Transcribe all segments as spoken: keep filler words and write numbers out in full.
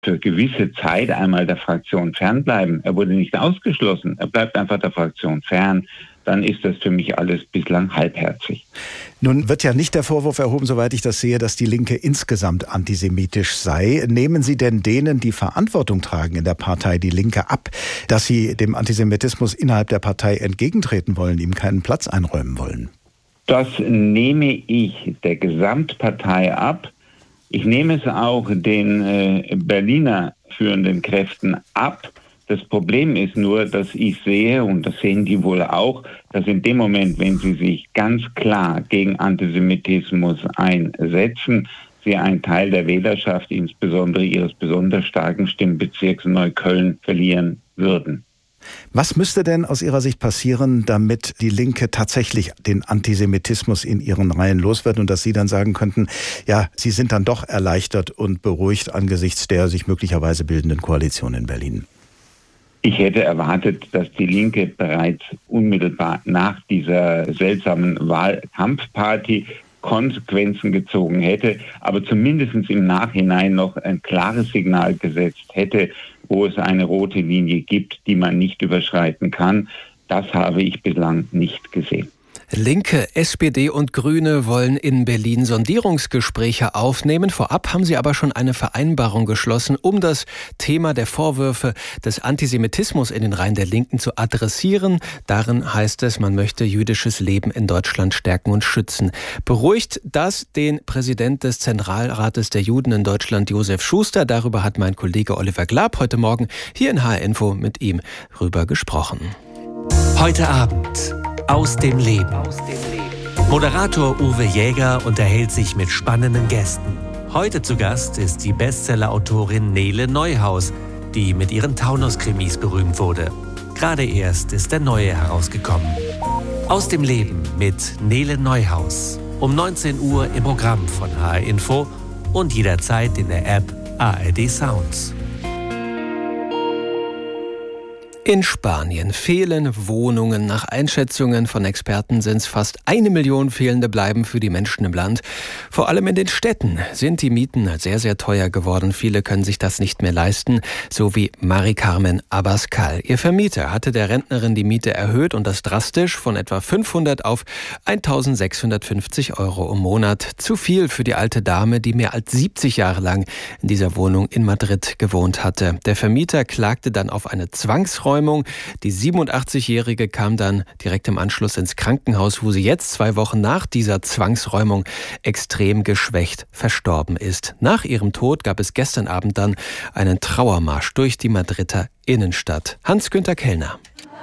für gewisse Zeit einmal der Fraktion fernbleiben. Er wurde nicht ausgeschlossen, er bleibt einfach der Fraktion fern. Dann ist das für mich alles bislang halbherzig. Nun wird ja nicht der Vorwurf erhoben, soweit ich das sehe, dass die Linke insgesamt antisemitisch sei. Nehmen Sie denn denen, die Verantwortung tragen in der Partei Die Linke, ab, dass sie dem Antisemitismus innerhalb der Partei entgegentreten wollen, ihm keinen Platz einräumen wollen? Das nehme ich der Gesamtpartei ab. Ich nehme es auch den äh, Berliner führenden Kräften ab. Das Problem ist nur, dass ich sehe, und das sehen die wohl auch, dass in dem Moment, wenn sie sich ganz klar gegen Antisemitismus einsetzen, sie einen Teil der Wählerschaft, insbesondere ihres besonders starken Stimmbezirks Neukölln, verlieren würden. Was müsste denn aus Ihrer Sicht passieren, damit die Linke tatsächlich den Antisemitismus in ihren Reihen loswerden und dass Sie dann sagen könnten, ja, Sie sind dann doch erleichtert und beruhigt angesichts der sich möglicherweise bildenden Koalition in Berlin? Ich hätte erwartet, dass die Linke bereits unmittelbar nach dieser seltsamen Wahlkampfparty Konsequenzen gezogen hätte, aber zumindest im Nachhinein noch ein klares Signal gesetzt hätte, wo es eine rote Linie gibt, die man nicht überschreiten kann. Das habe ich bislang nicht gesehen. Linke, S P D und Grüne wollen in Berlin Sondierungsgespräche aufnehmen. Vorab haben sie aber schon eine Vereinbarung geschlossen, um das Thema der Vorwürfe des Antisemitismus in den Reihen der Linken zu adressieren. Darin heißt es, man möchte jüdisches Leben in Deutschland stärken und schützen. Beruhigt das den Präsident des Zentralrates der Juden in Deutschland, Josef Schuster? Darüber hat mein Kollege Oliver Glab heute Morgen hier in H R Info mit ihm drüber gesprochen. Heute Abend aus dem Leben. Moderator Uwe Jäger unterhält sich mit spannenden Gästen. Heute zu Gast ist die Bestsellerautorin Nele Neuhaus, die mit ihren Taunus-Krimis berühmt wurde. Gerade erst ist der neue herausgekommen. Aus dem Leben mit Nele Neuhaus. Um neunzehn Uhr im Programm von H R Info und jederzeit in der App A R D Sounds. In Spanien fehlen Wohnungen. Nach Einschätzungen von Experten sind es fast eine Million fehlende Bleiben für die Menschen im Land. Vor allem in den Städten sind die Mieten sehr, sehr teuer geworden. Viele können sich das nicht mehr leisten, so wie Mari Carmen Abascal. Ihr Vermieter hatte der Rentnerin die Miete erhöht und das drastisch von etwa fünfhundert auf eintausendsechshundertfünfzig Euro im Monat. Zu viel für die alte Dame, die mehr als siebzig Jahre lang in dieser Wohnung in Madrid gewohnt hatte. Der Vermieter klagte dann auf eine Zwangsräumung. Die siebenundachtzigjährige kam dann direkt im Anschluss ins Krankenhaus, wo sie jetzt zwei Wochen nach dieser Zwangsräumung extrem geschwächt verstorben ist. Nach ihrem Tod gab es gestern Abend dann einen Trauermarsch durch die Madrider Innenstadt. Hans-Günther Kellner.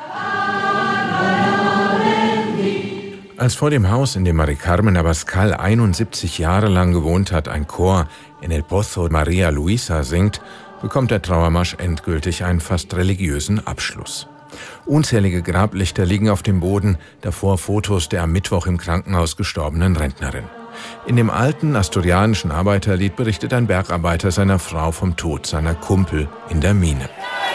Als vor dem Haus, in dem Mari Carmen Abascal einundsiebzig Jahre lang gewohnt hat, ein Chor in El Pozo Maria Luisa singt, bekommt der Trauermarsch endgültig einen fast religiösen Abschluss. Unzählige Grablichter liegen auf dem Boden, davor Fotos der am Mittwoch im Krankenhaus gestorbenen Rentnerin. In dem alten asturianischen Arbeiterlied berichtet ein Bergarbeiter seiner Frau vom Tod seiner Kumpel in der Mine.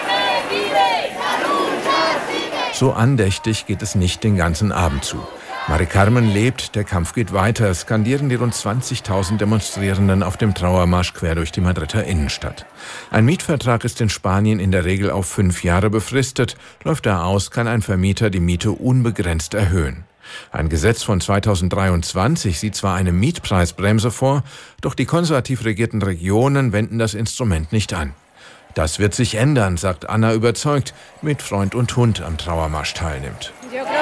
So andächtig geht es nicht den ganzen Abend zu. Mari Carmen lebt, der Kampf geht weiter, skandieren die rund zwanzigtausend Demonstrierenden auf dem Trauermarsch quer durch die Madrider Innenstadt. Ein Mietvertrag ist in Spanien in der Regel auf fünf Jahre befristet. Läuft er aus, kann ein Vermieter die Miete unbegrenzt erhöhen. Ein Gesetz von zweitausenddreiundzwanzig sieht zwar eine Mietpreisbremse vor, doch die konservativ regierten Regionen wenden das Instrument nicht an. Das wird sich ändern, sagt Anna überzeugt, die mit Freund und Hund am Trauermarsch teilnimmt.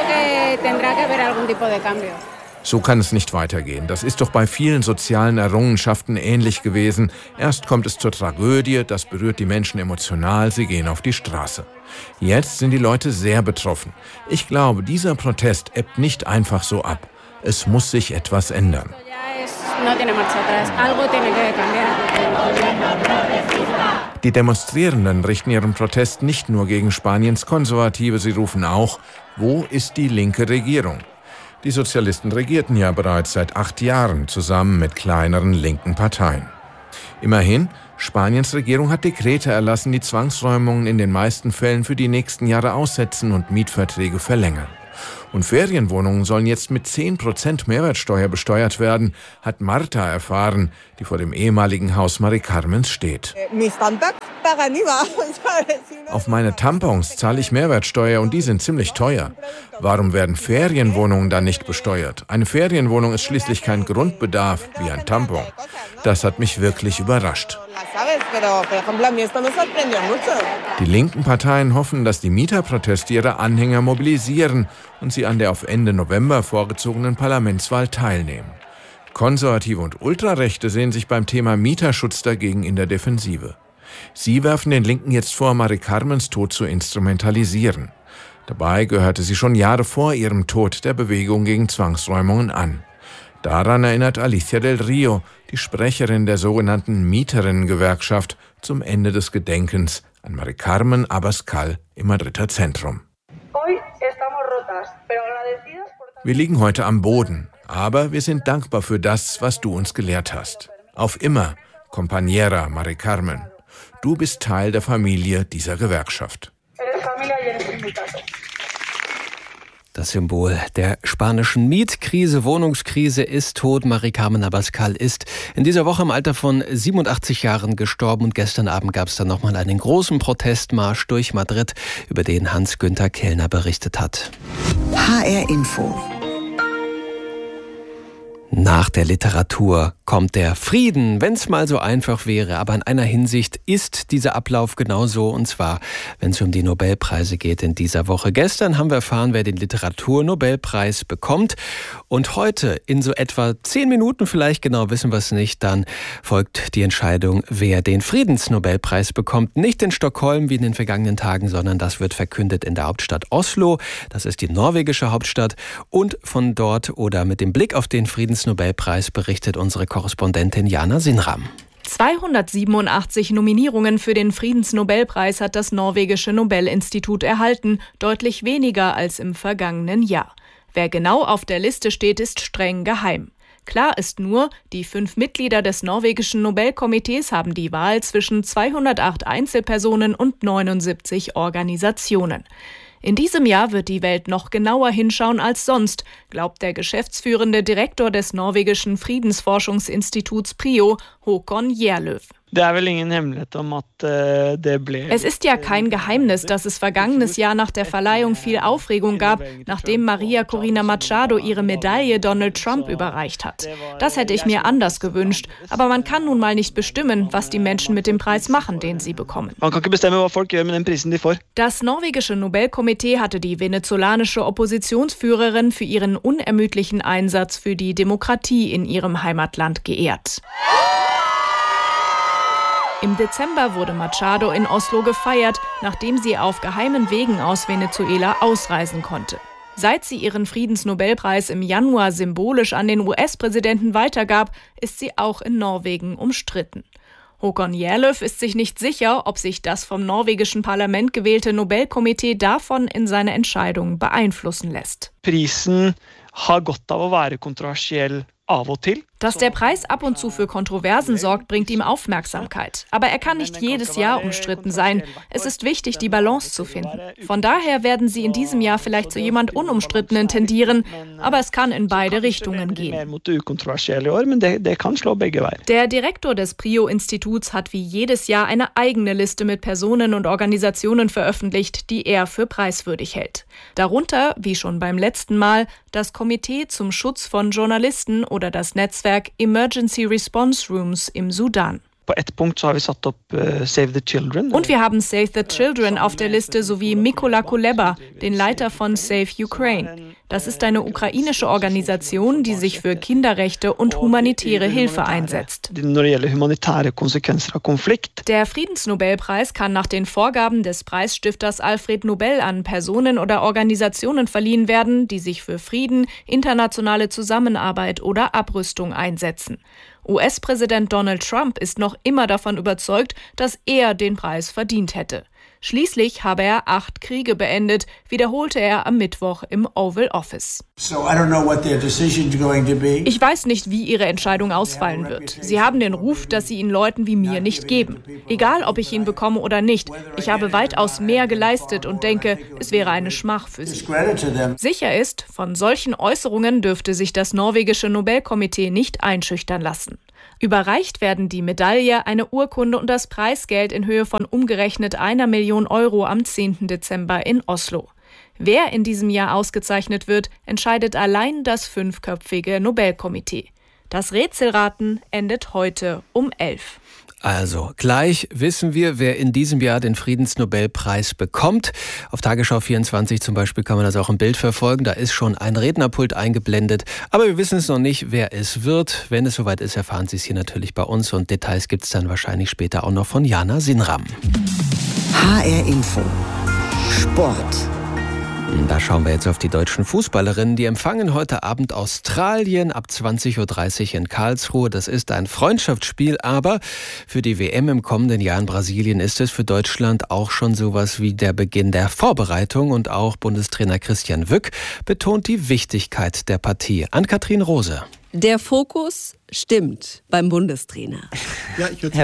So kann es nicht weitergehen. Das ist doch bei vielen sozialen Errungenschaften ähnlich gewesen. Erst kommt es zur Tragödie, das berührt die Menschen emotional, sie gehen auf die Straße. Jetzt sind die Leute sehr betroffen. Ich glaube, dieser Protest ebbt nicht einfach so ab. Es muss sich etwas ändern. Die Demonstrierenden richten ihren Protest nicht nur gegen Spaniens Konservative, sie rufen auch, wo ist die linke Regierung? Die Sozialisten regierten ja bereits seit acht Jahren zusammen mit kleineren linken Parteien. Immerhin, Spaniens Regierung hat Dekrete erlassen, die Zwangsräumungen in den meisten Fällen für die nächsten Jahre aussetzen und Mietverträge verlängern. Und Ferienwohnungen sollen jetzt mit zehn Prozent Mehrwertsteuer besteuert werden, hat Marta erfahren, die vor dem ehemaligen Haus Mari Carmens steht. Auf meine Tampons zahle ich Mehrwertsteuer und die sind ziemlich teuer. Warum werden Ferienwohnungen dann nicht besteuert? Eine Ferienwohnung ist schließlich kein Grundbedarf wie ein Tampon. Das hat mich wirklich überrascht. Die linken Parteien hoffen, dass die Mieterproteste ihre Anhänger mobilisieren und sie an der auf Ende November vorgezogenen Parlamentswahl teilnehmen. Konservative und Ultrarechte sehen sich beim Thema Mieterschutz dagegen in der Defensive. Sie werfen den Linken jetzt vor, Mari Carmens Tod zu instrumentalisieren. Dabei gehörte sie schon Jahre vor ihrem Tod der Bewegung gegen Zwangsräumungen an. Daran erinnert Alicia del Rio, die Sprecherin der sogenannten Mieterinnengewerkschaft, zum Ende des Gedenkens an Mari Carmen Abascal im Madrider Zentrum. Wir liegen heute am Boden, aber wir sind dankbar für das, was du uns gelehrt hast. Auf immer, Compañera Mari Carmen. Du bist Teil der Familie dieser Gewerkschaft. Das Symbol der spanischen Mietkrise, Wohnungskrise ist tot. Mari Carmen Abascal ist in dieser Woche im Alter von siebenundachtzig Jahren gestorben. Und gestern Abend gab es dann nochmal einen großen Protestmarsch durch Madrid, über den Hans-Günther Kellner berichtet hat. H R Info. Nach der Literatur kommt der Frieden, wenn es mal so einfach wäre. Aber in einer Hinsicht ist dieser Ablauf genauso, und zwar, wenn es um die Nobelpreise geht in dieser Woche. Gestern haben wir erfahren, wer den Literaturnobelpreis bekommt. Und heute, in so etwa zehn Minuten vielleicht, genau wissen wir es nicht, dann folgt die Entscheidung, wer den Friedensnobelpreis bekommt. Nicht in Stockholm wie in den vergangenen Tagen, sondern das wird verkündet in der Hauptstadt Oslo. Das ist die norwegische Hauptstadt. Und von dort oder mit dem Blick auf den Friedensnobelpreis Nobelpreis berichtet unsere Korrespondentin Jana Sinram. zweihundertsiebenundachtzig Nominierungen für den Friedensnobelpreis hat das norwegische Nobelinstitut erhalten, deutlich weniger als im vergangenen Jahr. Wer genau auf der Liste steht, ist streng geheim. Klar ist nur, die fünf Mitglieder des norwegischen Nobelkomitees haben die Wahl zwischen zweihundertacht Einzelpersonen und neunundsiebzig Organisationen. In diesem Jahr wird die Welt noch genauer hinschauen als sonst, glaubt der geschäftsführende Direktor des norwegischen Friedensforschungsinstituts PRIO, Håkon Gjerløv. Es ist ja kein Geheimnis, dass es vergangenes Jahr nach der Verleihung viel Aufregung gab, nachdem Maria Corina Machado ihre Medaille Donald Trump überreicht hat. Das hätte ich mir anders gewünscht, aber man kann nun mal nicht bestimmen, was die Menschen mit dem Preis machen, den sie bekommen. Das norwegische Nobelkomitee hatte die venezolanische Oppositionsführerin für ihren unermüdlichen Einsatz für die Demokratie in ihrem Heimatland geehrt. Im Dezember wurde Machado in Oslo gefeiert, nachdem sie auf geheimen Wegen aus Venezuela ausreisen konnte. Seit sie ihren Friedensnobelpreis im Januar symbolisch an den U S-Präsidenten weitergab, ist sie auch in Norwegen umstritten. Håkon Gjerløv ist sich nicht sicher, ob sich das vom norwegischen Parlament gewählte Nobelkomitee davon in seine Entscheidung beeinflussen lässt. Prisen har godt av å være kontroversiell. Dass der Preis ab und zu für Kontroversen sorgt, bringt ihm Aufmerksamkeit. Aber er kann nicht jedes Jahr umstritten sein. Es ist wichtig, die Balance zu finden. Von daher werden sie in diesem Jahr vielleicht zu jemand Unumstrittenen tendieren, aber es kann in beide Richtungen gehen. Der Direktor des PRIO-Instituts hat wie jedes Jahr eine eigene Liste mit Personen und Organisationen veröffentlicht, die er für preiswürdig hält. Darunter, wie schon beim letzten Mal, das Komitee zum Schutz von Journalisten oder das Netzwerk Emergency Response Rooms im Sudan. Und wir haben Save the Children auf der Liste sowie Mykola Kuleba, den Leiter von Save Ukraine. Das ist eine ukrainische Organisation, die sich für Kinderrechte und humanitäre Hilfe einsetzt. Der Friedensnobelpreis kann nach den Vorgaben des Preisstifters Alfred Nobel an Personen oder Organisationen verliehen werden, die sich für Frieden, internationale Zusammenarbeit oder Abrüstung einsetzen. U S-Präsident Donald Trump ist noch immer davon überzeugt, dass er den Preis verdient hätte. Schließlich habe er acht Kriege beendet, wiederholte er am Mittwoch im Oval Office. Ich weiß nicht, wie ihre Entscheidung ausfallen wird. Sie haben den Ruf, dass sie ihn Leuten wie mir nicht geben. Egal, ob ich ihn bekomme oder nicht. Ich habe weitaus mehr geleistet und denke, es wäre eine Schmach für sie. Sicher ist, von solchen Äußerungen dürfte sich das norwegische Nobelkomitee nicht einschüchtern lassen. Überreicht werden die Medaille, eine Urkunde und das Preisgeld in Höhe von umgerechnet einer Million Euro am zehnten Dezember in Oslo. Wer in diesem Jahr ausgezeichnet wird, entscheidet allein das fünfköpfige Nobelkomitee. Das Rätselraten endet heute um elf. Also, gleich wissen wir, wer in diesem Jahr den Friedensnobelpreis bekommt. Auf Tagesschau vierundzwanzig zum Beispiel kann man das auch im Bild verfolgen. Da ist schon ein Rednerpult eingeblendet. Aber wir wissen es noch nicht, wer es wird. Wenn es soweit ist, erfahren Sie es hier natürlich bei uns. Und Details gibt es dann wahrscheinlich später auch noch von Jana Sinram. H R Info. Sport. Da schauen wir jetzt auf die deutschen Fußballerinnen. Die empfangen heute Abend Australien ab zwanzig Uhr dreißig in Karlsruhe. Das ist ein Freundschaftsspiel, aber für die W M im kommenden Jahr in Brasilien ist es für Deutschland auch schon sowas wie der Beginn der Vorbereitung. Und auch Bundestrainer Christian Wück betont die Wichtigkeit der Partie. Ann-Kathrin Rose. Der Fokus stimmt beim Bundestrainer. Ja, ich Herr,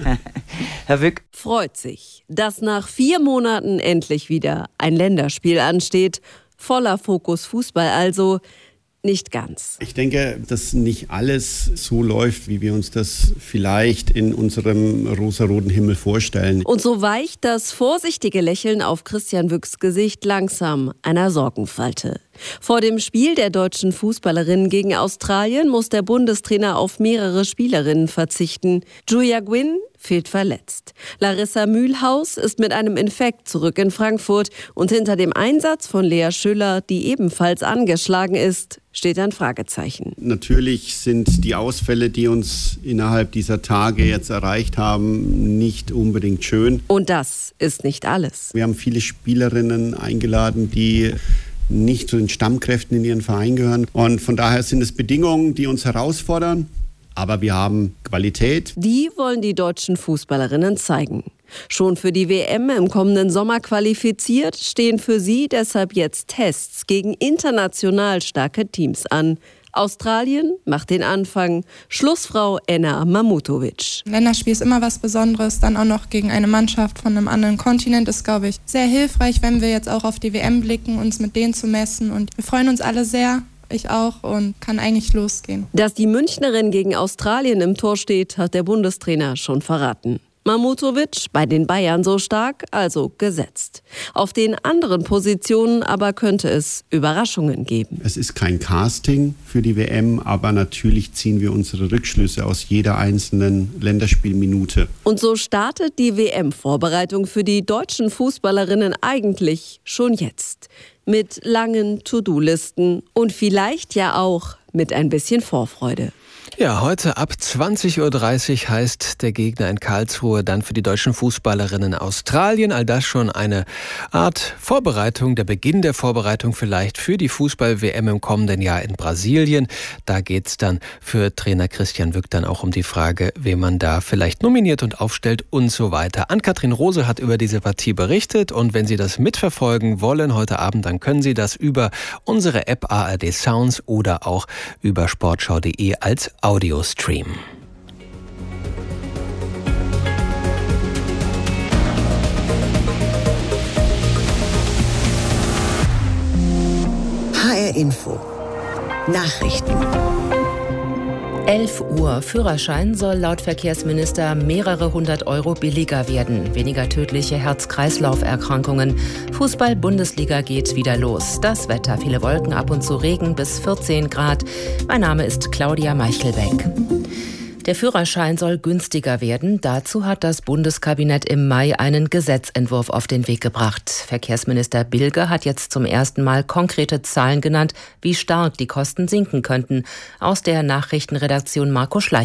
Herr Wück freut sich, dass nach vier Monaten endlich wieder ein Länderspiel ansteht. Voller Fokus Fußball also. Nicht ganz. Ich denke, dass nicht alles so läuft, wie wir uns das vielleicht in unserem rosaroten Himmel vorstellen. Und so weicht das vorsichtige Lächeln auf Christian Wücks Gesicht langsam einer Sorgenfalte. Vor dem Spiel der deutschen Fußballerinnen gegen Australien muss der Bundestrainer auf mehrere Spielerinnen verzichten. Julia Gwynn fehlt verletzt. Larissa Mühlhaus ist mit einem Infekt zurück in Frankfurt. Und hinter dem Einsatz von Lea Schüller, die ebenfalls angeschlagen ist, steht ein Fragezeichen. Natürlich sind die Ausfälle, die uns innerhalb dieser Tage jetzt erreicht haben, nicht unbedingt schön. Und das ist nicht alles. Wir haben viele Spielerinnen eingeladen, die nicht zu den Stammkräften in ihren Verein gehören. Und von daher sind es Bedingungen, die uns herausfordern. Aber wir haben Qualität. Die wollen die deutschen Fußballerinnen zeigen. Schon für die W M im kommenden Sommer qualifiziert, stehen für sie deshalb jetzt Tests gegen international starke Teams an. Australien macht den Anfang. Schlussfrau Enna Mamutovic. Länderspiel ist immer was Besonderes, dann auch noch gegen eine Mannschaft von einem anderen Kontinent ist, glaube ich, sehr hilfreich, wenn wir jetzt auch auf die W M blicken, uns mit denen zu messen. Und wir freuen uns alle sehr. Ich auch und kann eigentlich losgehen. Dass die Münchnerin gegen Australien im Tor steht, hat der Bundestrainer schon verraten. Mamutovic bei den Bayern so stark, also gesetzt. Auf den anderen Positionen aber könnte es Überraschungen geben. Es ist kein Casting für die W M, aber natürlich ziehen wir unsere Rückschlüsse aus jeder einzelnen Länderspielminute. Und so startet die W M-Vorbereitung für die deutschen Fußballerinnen eigentlich schon jetzt. Mit langen To-Do-Listen und vielleicht ja auch mit ein bisschen Vorfreude. Ja, heute ab zwanzig Uhr dreißig heißt der Gegner in Karlsruhe dann für die deutschen Fußballerinnen Australien. All das schon eine Art Vorbereitung, der Beginn der Vorbereitung vielleicht für die Fußball-W M im kommenden Jahr in Brasilien. Da geht's dann für Trainer Christian Wück dann auch um die Frage, wen man da vielleicht nominiert und aufstellt und so weiter. Ann-Kathrin Rose hat über diese Partie berichtet und wenn Sie das mitverfolgen wollen heute Abend, dann können Sie das über unsere App A R D Sounds oder auch über sportschau punkt de als Audiostream. H R Info. Nachrichten. elf Uhr. Führerschein soll laut Verkehrsminister mehrere hundert Euro billiger werden. Weniger tödliche Herz-Kreislauf-Erkrankungen. Fußball-Bundesliga geht wieder los. Das Wetter, viele Wolken, ab und zu Regen bis vierzehn Grad. Mein Name ist Claudia Meichelbeck. Der Führerschein soll günstiger werden. Dazu hat das Bundeskabinett im Mai einen Gesetzentwurf auf den Weg gebracht. Verkehrsminister Bilge hat jetzt zum ersten Mal konkrete Zahlen genannt, wie stark die Kosten sinken könnten. Aus der Nachrichtenredaktion Marco Schleicher.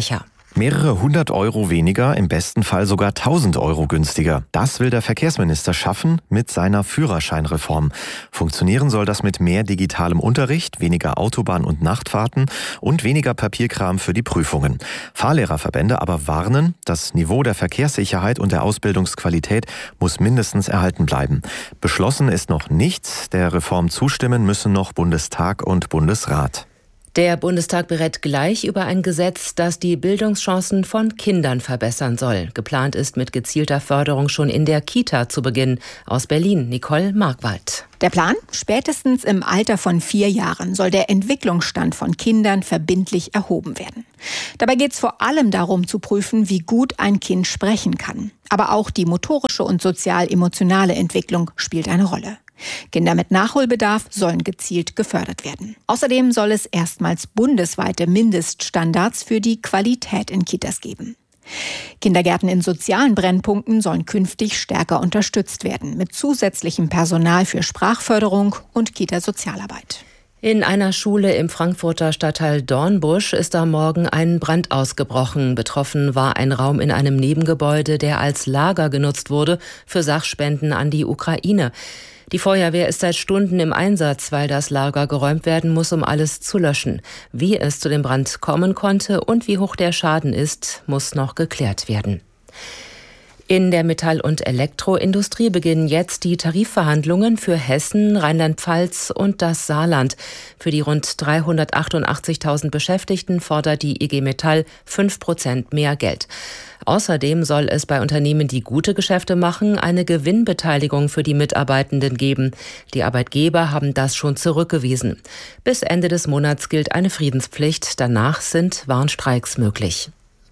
Mehrere hundert Euro weniger, im besten Fall sogar tausend Euro günstiger. Das will der Verkehrsminister schaffen mit seiner Führerscheinreform. Funktionieren soll das mit mehr digitalem Unterricht, weniger Autobahn- und Nachtfahrten und weniger Papierkram für die Prüfungen. Fahrlehrerverbände aber warnen, das Niveau der Verkehrssicherheit und der Ausbildungsqualität muss mindestens erhalten bleiben. Beschlossen ist noch nichts. Der Reform zustimmen müssen noch Bundestag und Bundesrat. Der Bundestag berät gleich über ein Gesetz, das die Bildungschancen von Kindern verbessern soll. Geplant ist mit gezielter Förderung schon in der Kita zu beginnen. Aus Berlin, Nicole Markwald. Der Plan? Spätestens im Alter von vier Jahren soll der Entwicklungsstand von Kindern verbindlich erhoben werden. Dabei geht es vor allem darum zu prüfen, wie gut ein Kind sprechen kann. Aber auch die motorische und sozial-emotionale Entwicklung spielt eine Rolle. Kinder mit Nachholbedarf sollen gezielt gefördert werden. Außerdem soll es erstmals bundesweite Mindeststandards für die Qualität in Kitas geben. Kindergärten in sozialen Brennpunkten sollen künftig stärker unterstützt werden, mit zusätzlichem Personal für Sprachförderung und Kita-Sozialarbeit. In einer Schule im Frankfurter Stadtteil Dornbusch ist am Morgen ein Brand ausgebrochen. Betroffen war ein Raum in einem Nebengebäude, der als Lager genutzt wurde für Sachspenden an die Ukraine. Die Feuerwehr ist seit Stunden im Einsatz, weil das Lager geräumt werden muss, um alles zu löschen. Wie es zu dem Brand kommen konnte und wie hoch der Schaden ist, muss noch geklärt werden. In der Metall- und Elektroindustrie beginnen jetzt die Tarifverhandlungen für Hessen, Rheinland-Pfalz und das Saarland. Für die rund dreihundertachtundachtzigtausend Beschäftigten fordert die I G Metall fünf Prozent mehr Geld. Außerdem soll es bei Unternehmen, die gute Geschäfte machen, eine Gewinnbeteiligung für die Mitarbeitenden geben. Die Arbeitgeber haben das schon zurückgewiesen. Bis Ende des Monats gilt eine Friedenspflicht. Danach sind Warnstreiks möglich.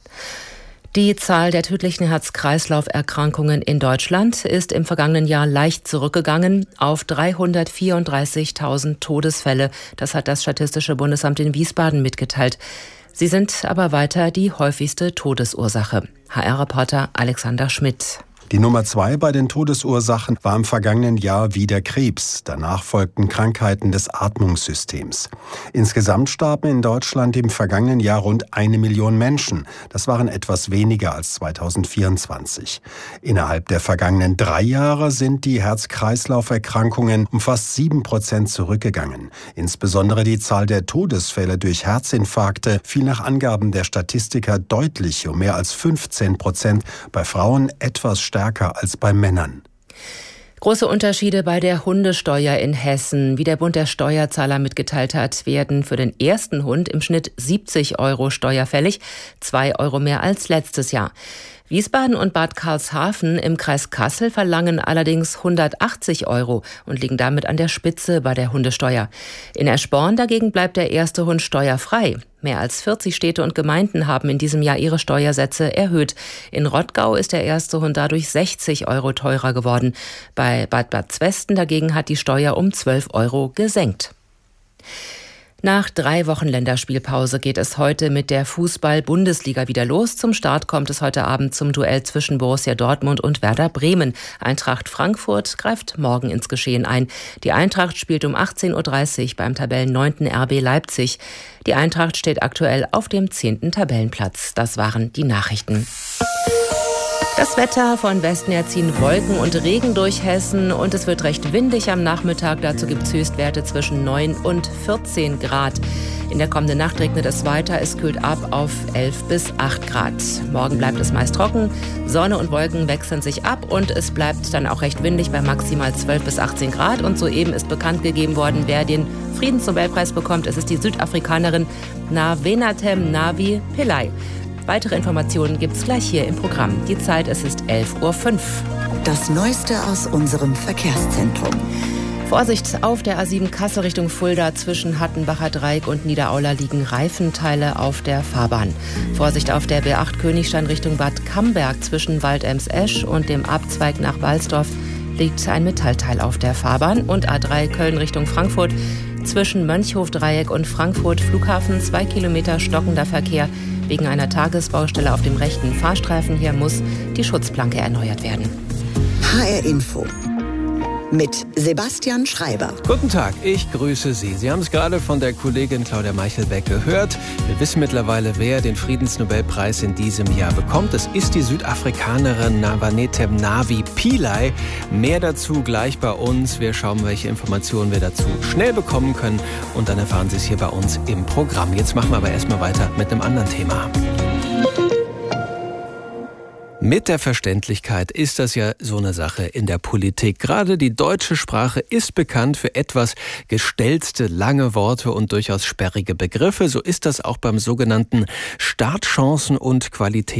Die Zahl der tödlichen Herz-Kreislauf-Erkrankungen in Deutschland ist im vergangenen Jahr leicht zurückgegangen auf dreihundertvierunddreißigtausend Todesfälle. Das hat das Statistische Bundesamt in Wiesbaden mitgeteilt. Sie sind aber weiter die häufigste Todesursache. H R-Reporter Alexander Schmidt. Die Nummer zwei bei den Todesursachen war im vergangenen Jahr wieder Krebs. Danach folgten Krankheiten des Atmungssystems. Insgesamt starben in Deutschland im vergangenen Jahr rund eine Million Menschen. Das waren etwas weniger als zweitausendvierundzwanzig. Innerhalb der vergangenen drei Jahre sind die Herz-Kreislauf-Erkrankungen um fast sieben Prozent zurückgegangen. Insbesondere die Zahl der Todesfälle durch Herzinfarkte fiel nach Angaben der Statistiker deutlich um mehr als fünfzehn Prozent, bei Frauen etwas stärker als bei Männern. Große Unterschiede bei der Hundesteuer in Hessen. Wie der Bund der Steuerzahler mitgeteilt hat, werden für den ersten Hund im Schnitt siebzig Euro Steuer fällig, zwei Euro mehr als letztes Jahr. Wiesbaden und Bad Karlshafen im Kreis Kassel verlangen allerdings hundertachtzig Euro und liegen damit an der Spitze bei der Hundesteuer. In Eschborn dagegen bleibt der erste Hund steuerfrei. Mehr als vierzig Städte und Gemeinden haben in diesem Jahr ihre Steuersätze erhöht. In Rottgau ist der erste Hund dadurch sechzig Euro teurer geworden. Bei Bad Bad Zwesten dagegen hat die Steuer um zwölf Euro gesenkt. Nach drei Wochen Länderspielpause geht es heute mit der Fußball-Bundesliga wieder los. Zum Start kommt es heute Abend zum Duell zwischen Borussia Dortmund und Werder Bremen. Eintracht Frankfurt greift morgen ins Geschehen ein. Die Eintracht spielt um achtzehn Uhr dreißig beim Tabellenneunten R B Leipzig. Die Eintracht steht aktuell auf dem zehnten Tabellenplatz. Das waren die Nachrichten. Das Wetter: von Westen her ziehen Wolken und Regen durch Hessen und es wird recht windig am Nachmittag. Dazu gibt es Höchstwerte zwischen neun und vierzehn Grad. In der kommenden Nacht regnet es weiter. Es kühlt ab auf elf bis acht Grad. Morgen bleibt es meist trocken. Sonne und Wolken wechseln sich ab und es bleibt dann auch recht windig bei maximal zwölf bis achtzehn Grad. Und soeben ist bekannt gegeben worden, wer den Friedensnobelpreis bekommt. Es ist die Südafrikanerin Navenatem Navi Pillay. Weitere Informationen gibt es gleich hier im Programm. Die Zeit, es ist elf Uhr fünf. Das Neueste aus unserem Verkehrszentrum. Vorsicht auf der A sieben Kassel Richtung Fulda. Zwischen Hattenbacher Dreieck und Niederaula liegen Reifenteile auf der Fahrbahn. Vorsicht auf der B acht Königstein Richtung Bad Camberg. Zwischen Waldems-Esch und dem Abzweig nach Walsdorf liegt ein Metallteil auf der Fahrbahn. Und A drei Köln Richtung Frankfurt. Zwischen Mönchhof-Dreieck und Frankfurt Flughafen zwei Kilometer stockender Verkehr. Wegen einer Tagesbaustelle auf dem rechten Fahrstreifen hier muss die Schutzplanke erneuert werden. H R Info. mit Sebastian Schreiber. Guten Tag, ich grüße Sie. Sie haben es gerade von der Kollegin Claudia Meichelbeck gehört. Wir wissen mittlerweile, wer den Friedensnobelpreis in diesem Jahr bekommt. Es ist die Südafrikanerin Navanethem Navi Pillay. Mehr dazu gleich bei uns. Wir schauen, welche Informationen wir dazu schnell bekommen können. Und dann erfahren Sie es hier bei uns im Programm. Jetzt machen wir aber erstmal weiter mit einem anderen Thema. Mit der Verständlichkeit ist das ja so eine Sache in der Politik. Gerade die deutsche Sprache ist bekannt für etwas gestelzte, lange Worte und durchaus sperrige Begriffe. So ist das auch beim sogenannten Startchancen- und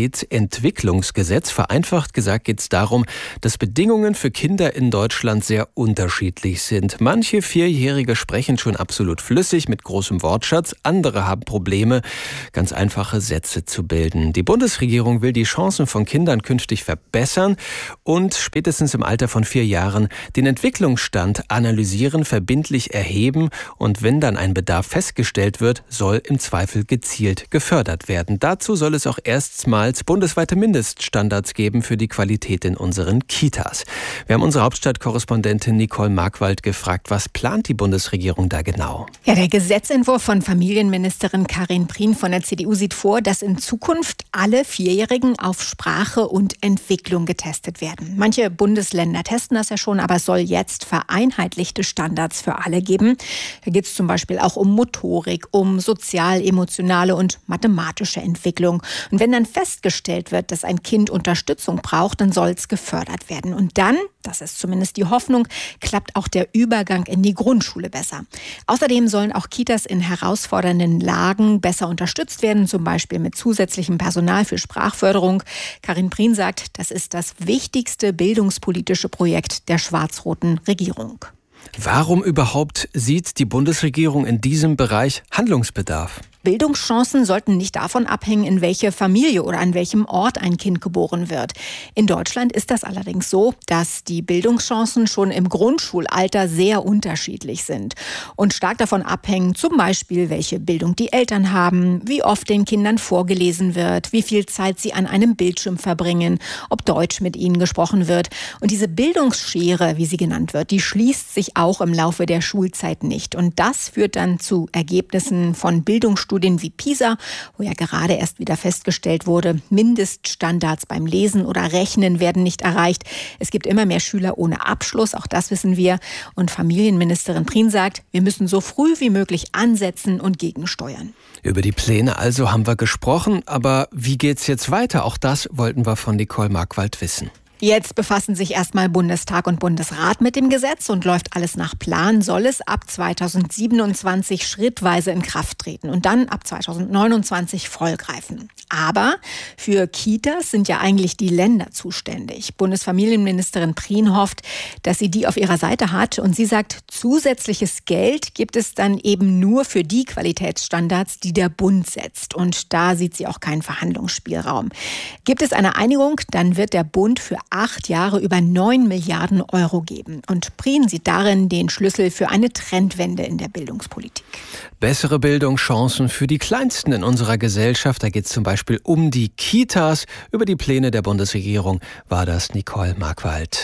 Qualitätsentwicklungsgesetz. Vereinfacht gesagt geht es darum, dass Bedingungen für Kinder in Deutschland sehr unterschiedlich sind. Manche Vierjährige sprechen schon absolut flüssig mit großem Wortschatz. Andere haben Probleme, ganz einfache Sätze zu bilden. Die Bundesregierung will die Chancen von Kindern künftig verbessern und spätestens im Alter von vier Jahren den Entwicklungsstand analysieren, verbindlich erheben und wenn dann ein Bedarf festgestellt wird, soll im Zweifel gezielt gefördert werden. Dazu soll es auch erstmals bundesweite Mindeststandards geben für die Qualität in unseren Kitas. Wir haben unsere Hauptstadtkorrespondentin Nicole Markwald gefragt, was plant die Bundesregierung da genau? Ja, der Gesetzentwurf von Familienministerin Karin Prien von der C D U sieht vor, dass in Zukunft alle Vierjährigen auf Sprache und Entwicklung getestet werden. Manche Bundesländer testen das ja schon, aber es soll jetzt vereinheitlichte Standards für alle geben. Da geht es zum Beispiel auch um Motorik, um sozial-emotionale und mathematische Entwicklung. Und wenn dann festgestellt wird, dass ein Kind Unterstützung braucht, dann soll es gefördert werden. Und dann, das ist zumindest die Hoffnung, klappt auch der Übergang in die Grundschule besser. Außerdem sollen auch Kitas in herausfordernden Lagen besser unterstützt werden, zum Beispiel mit zusätzlichem Personal für Sprachförderung. Karin Prien sagt, das ist das wichtigste bildungspolitische Projekt der schwarz-roten Regierung. Warum überhaupt sieht die Bundesregierung in diesem Bereich Handlungsbedarf? Bildungschancen sollten nicht davon abhängen, in welche Familie oder an welchem Ort ein Kind geboren wird. In Deutschland ist das allerdings so, dass die Bildungschancen schon im Grundschulalter sehr unterschiedlich sind und stark davon abhängen, zum Beispiel, welche Bildung die Eltern haben, wie oft den Kindern vorgelesen wird, wie viel Zeit sie an einem Bildschirm verbringen, ob Deutsch mit ihnen gesprochen wird. Und diese Bildungsschere, wie sie genannt wird, die schließt sich auch im Laufe der Schulzeit nicht. Und das führt dann zu Ergebnissen von Bildungsstudien wie PISA, wo ja gerade erst wieder festgestellt wurde, Mindeststandards beim Lesen oder Rechnen werden nicht erreicht. Es gibt immer mehr Schüler ohne Abschluss, auch das wissen wir. Und Familienministerin Prien sagt, wir müssen so früh wie möglich ansetzen und gegensteuern. Über die Pläne also haben wir gesprochen, aber wie geht's jetzt weiter? Auch das wollten wir von Nicole Markwald wissen. Jetzt befassen sich erstmal Bundestag und Bundesrat mit dem Gesetz und läuft alles nach Plan, soll es ab zweitausendsiebenundzwanzig schrittweise in Kraft treten und dann ab zweitausendneunundzwanzig voll greifen. Aber für Kitas sind ja eigentlich die Länder zuständig. Bundesfamilienministerin Prien hofft, dass sie die auf ihrer Seite hat und sie sagt, zusätzliches Geld gibt es dann eben nur für die Qualitätsstandards, die der Bund setzt. Und da sieht sie auch keinen Verhandlungsspielraum. Gibt es eine Einigung, dann wird der Bund für acht Jahre über neun Milliarden Euro geben. Und Prien sieht darin den Schlüssel für eine Trendwende in der Bildungspolitik. Bessere Bildungschancen für die Kleinsten in unserer Gesellschaft. Da geht es zum Beispiel um die Kitas. Über die Pläne der Bundesregierung war das Nicole Markwald.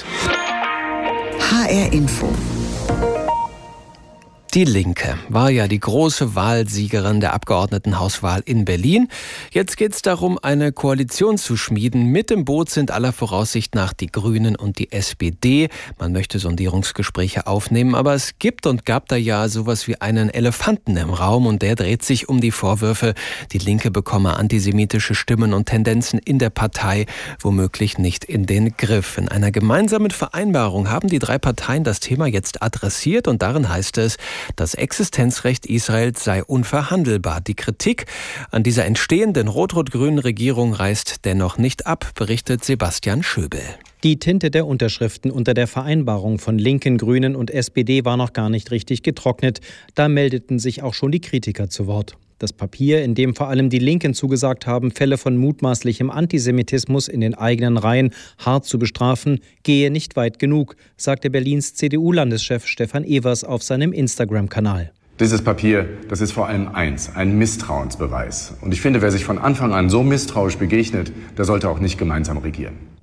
H R Info. Die Linke war ja die große Wahlsiegerin der Abgeordnetenhauswahl in Berlin. Jetzt geht es darum, eine Koalition zu schmieden. Mit im Boot sind aller Voraussicht nach die Grünen und die S P D. Man möchte Sondierungsgespräche aufnehmen, aber es gibt und gab da ja sowas wie einen Elefanten im Raum und der dreht sich um die Vorwürfe, die Linke bekomme antisemitische Stimmen und Tendenzen in der Partei womöglich nicht in den Griff. In einer gemeinsamen Vereinbarung haben die drei Parteien das Thema jetzt adressiert und darin heißt es, das Existenzrecht Israels sei unverhandelbar. Die Kritik an dieser entstehenden rot-rot-grünen Regierung reißt dennoch nicht ab, berichtet Sebastian Schöbel. Die Tinte der Unterschriften unter der Vereinbarung von Linken, Grünen und S P D war noch gar nicht richtig getrocknet. Da meldeten sich auch schon die Kritiker zu Wort. Das Papier, in dem vor allem die Linken zugesagt haben, Fälle von mutmaßlichem Antisemitismus in den eigenen Reihen hart zu bestrafen, gehe nicht weit genug, sagte Berlins C D U-Landeschef Stefan Evers auf seinem Instagram-Kanal. Dieses Papier, das ist vor allem eins, ein Misstrauensbeweis. Und ich finde, wer sich von Anfang an so misstrauisch begegnet, der sollte auch nicht gemeinsam regieren.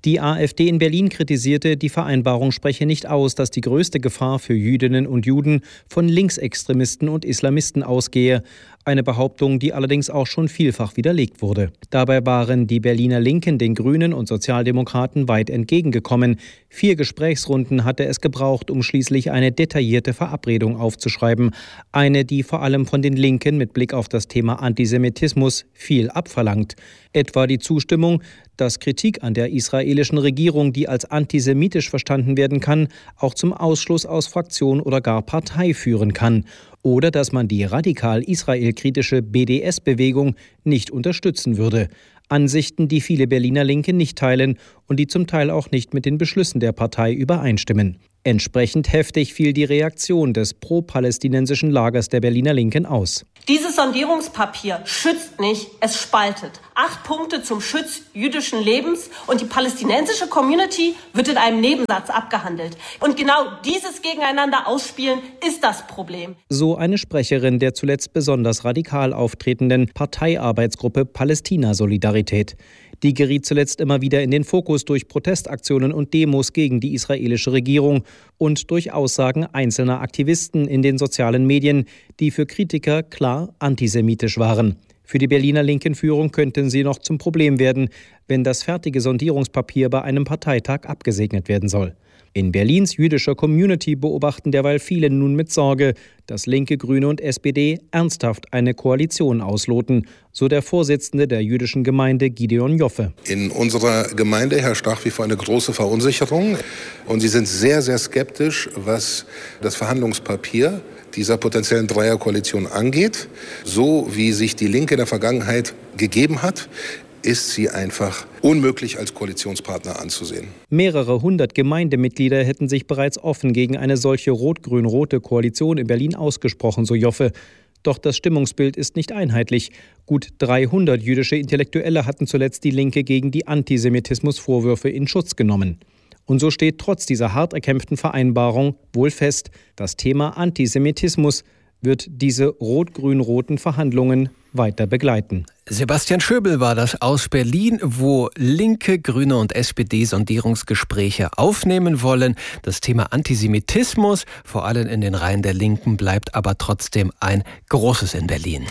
Die AfD in Berlin kritisierte, die Vereinbarung spreche nicht aus, dass die größte Gefahr für Jüdinnen und Juden von Linksextremisten und Islamisten ausgehe. Eine Behauptung, die allerdings auch schon vielfach widerlegt wurde. Dabei waren die Berliner Linken den Grünen und Sozialdemokraten weit entgegengekommen. Vier Gesprächsrunden hatte es gebraucht, um schließlich eine detaillierte Verabredung aufzuschreiben. Eine, die vor allem von den Linken mit Blick auf das Thema Antisemitismus viel abverlangt. Etwa die Zustimmung, dass Kritik an der israelischen Regierung, die als antisemitisch verstanden werden kann, auch zum Ausschluss aus Fraktion oder gar Partei führen kann. Oder dass man die radikal israelkritische B D S-Bewegung nicht unterstützen würde. Ansichten, die viele Berliner Linke nicht teilen und die zum Teil auch nicht mit den Beschlüssen der Partei übereinstimmen. Entsprechend heftig fiel die Reaktion des pro-palästinensischen Lagers der Berliner Linken aus. Dieses Sondierungspapier schützt nicht, es spaltet. Acht Punkte zum Schutz jüdischen Lebens und die palästinensische Community wird in einem Nebensatz abgehandelt. Und genau dieses Gegeneinander ausspielen ist das Problem. So eine Sprecherin der zuletzt besonders radikal auftretenden Parteiarbeitsgruppe Palästina-Solidarität. Die geriet zuletzt immer wieder in den Fokus durch Protestaktionen und Demos gegen die israelische Regierung und durch Aussagen einzelner Aktivisten in den sozialen Medien, die für Kritiker klar antisemitisch waren. Für die Berliner linken Führung könnten sie noch zum Problem werden, wenn das fertige Sondierungspapier bei einem Parteitag abgesegnet werden soll. In Berlins jüdischer Community beobachten derweil viele nun mit Sorge, dass Linke, Grüne und S P D ernsthaft eine Koalition ausloten, so der Vorsitzende der jüdischen Gemeinde Gideon Joffe. In unserer Gemeinde herrscht nach wie vor eine große Verunsicherung und sie sind sehr, sehr skeptisch, was das Verhandlungspapier dieser potenziellen Dreierkoalition angeht. So wie sich die Linke in der Vergangenheit gegeben hat, ist sie einfach unmöglich als Koalitionspartner anzusehen. Mehrere hundert Gemeindemitglieder hätten sich bereits offen gegen eine solche rot-grün-rote Koalition in Berlin ausgesprochen, so Joffe. Doch das Stimmungsbild ist nicht einheitlich. Gut dreihundert jüdische Intellektuelle hatten zuletzt die Linke gegen die Antisemitismusvorwürfe in Schutz genommen. Und so steht trotz dieser hart erkämpften Vereinbarung wohl fest, das Thema Antisemitismus wird diese rot-grün-roten Verhandlungen weiter begleiten. Sebastian Schöbel war das aus Berlin, wo Linke, Grüne und S P D Sondierungsgespräche aufnehmen wollen. Das Thema Antisemitismus, vor allem in den Reihen der Linken, bleibt aber trotzdem ein großes in Berlin.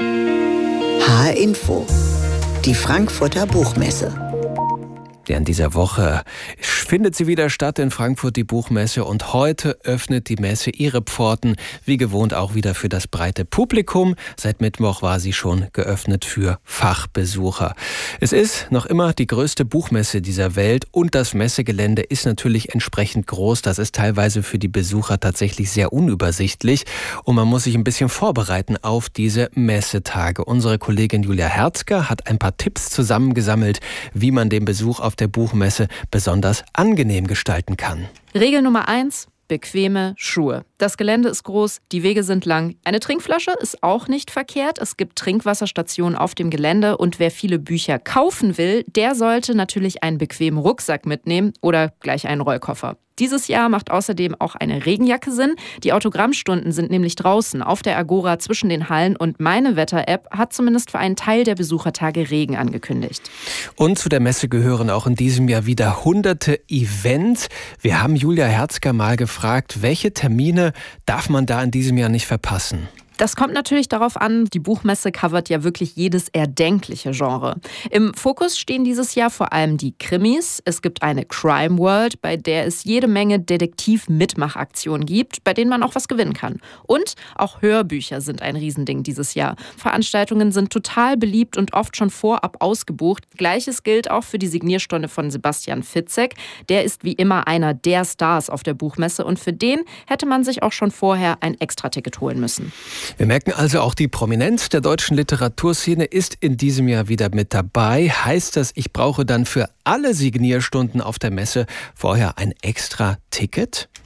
H R Info, die Frankfurter Buchmesse. Ja, in dieser Woche findet sie wieder statt in Frankfurt, die Buchmesse. Und heute öffnet die Messe ihre Pforten, wie gewohnt auch wieder für das breite Publikum. Seit Mittwoch war sie schon geöffnet für Fachbesucher. Es ist noch immer die größte Buchmesse dieser Welt und das Messegelände ist natürlich entsprechend groß. Das ist teilweise für die Besucher tatsächlich sehr unübersichtlich und man muss sich ein bisschen vorbereiten auf diese Messetage. Unsere Kollegin Julia Herzger hat ein paar Tipps zusammengesammelt, wie man den Besuch auf der Buchmesse besonders angenehm gestalten kann. Regel Nummer eins: bequeme Schuhe. Das Gelände ist groß, die Wege sind lang. Eine Trinkflasche ist auch nicht verkehrt. Es gibt Trinkwasserstationen auf dem Gelände und wer viele Bücher kaufen will, der sollte natürlich einen bequemen Rucksack mitnehmen oder gleich einen Rollkoffer. Dieses Jahr macht außerdem auch eine Regenjacke Sinn. Die Autogrammstunden sind nämlich draußen auf der Agora zwischen den Hallen und meine Wetter-App hat zumindest für einen Teil der Besuchertage Regen angekündigt. Und zu der Messe gehören auch in diesem Jahr wieder hunderte Events. Wir haben Julia Herzger mal gefragt, welche Termine darf man da in diesem Jahr nicht verpassen? Das kommt natürlich darauf an, die Buchmesse covert ja wirklich jedes erdenkliche Genre. Im Fokus stehen dieses Jahr vor allem die Krimis. Es gibt eine Crime World, bei der es jede Menge Detektiv-Mitmachaktionen gibt, bei denen man auch was gewinnen kann. Und auch Hörbücher sind ein Riesending dieses Jahr. Veranstaltungen sind total beliebt und oft schon vorab ausgebucht. Gleiches gilt auch für die Signierstunde von Sebastian Fitzek. Der ist wie immer einer der Stars auf der Buchmesse und für den hätte man sich auch schon vorher ein Extraticket holen müssen. Wir merken also, auch die Prominenz der deutschen Literaturszene ist in diesem Jahr wieder mit dabei. Heißt das, ich brauche dann für alle Signierstunden auf der Messe vorher ein extra Ticket?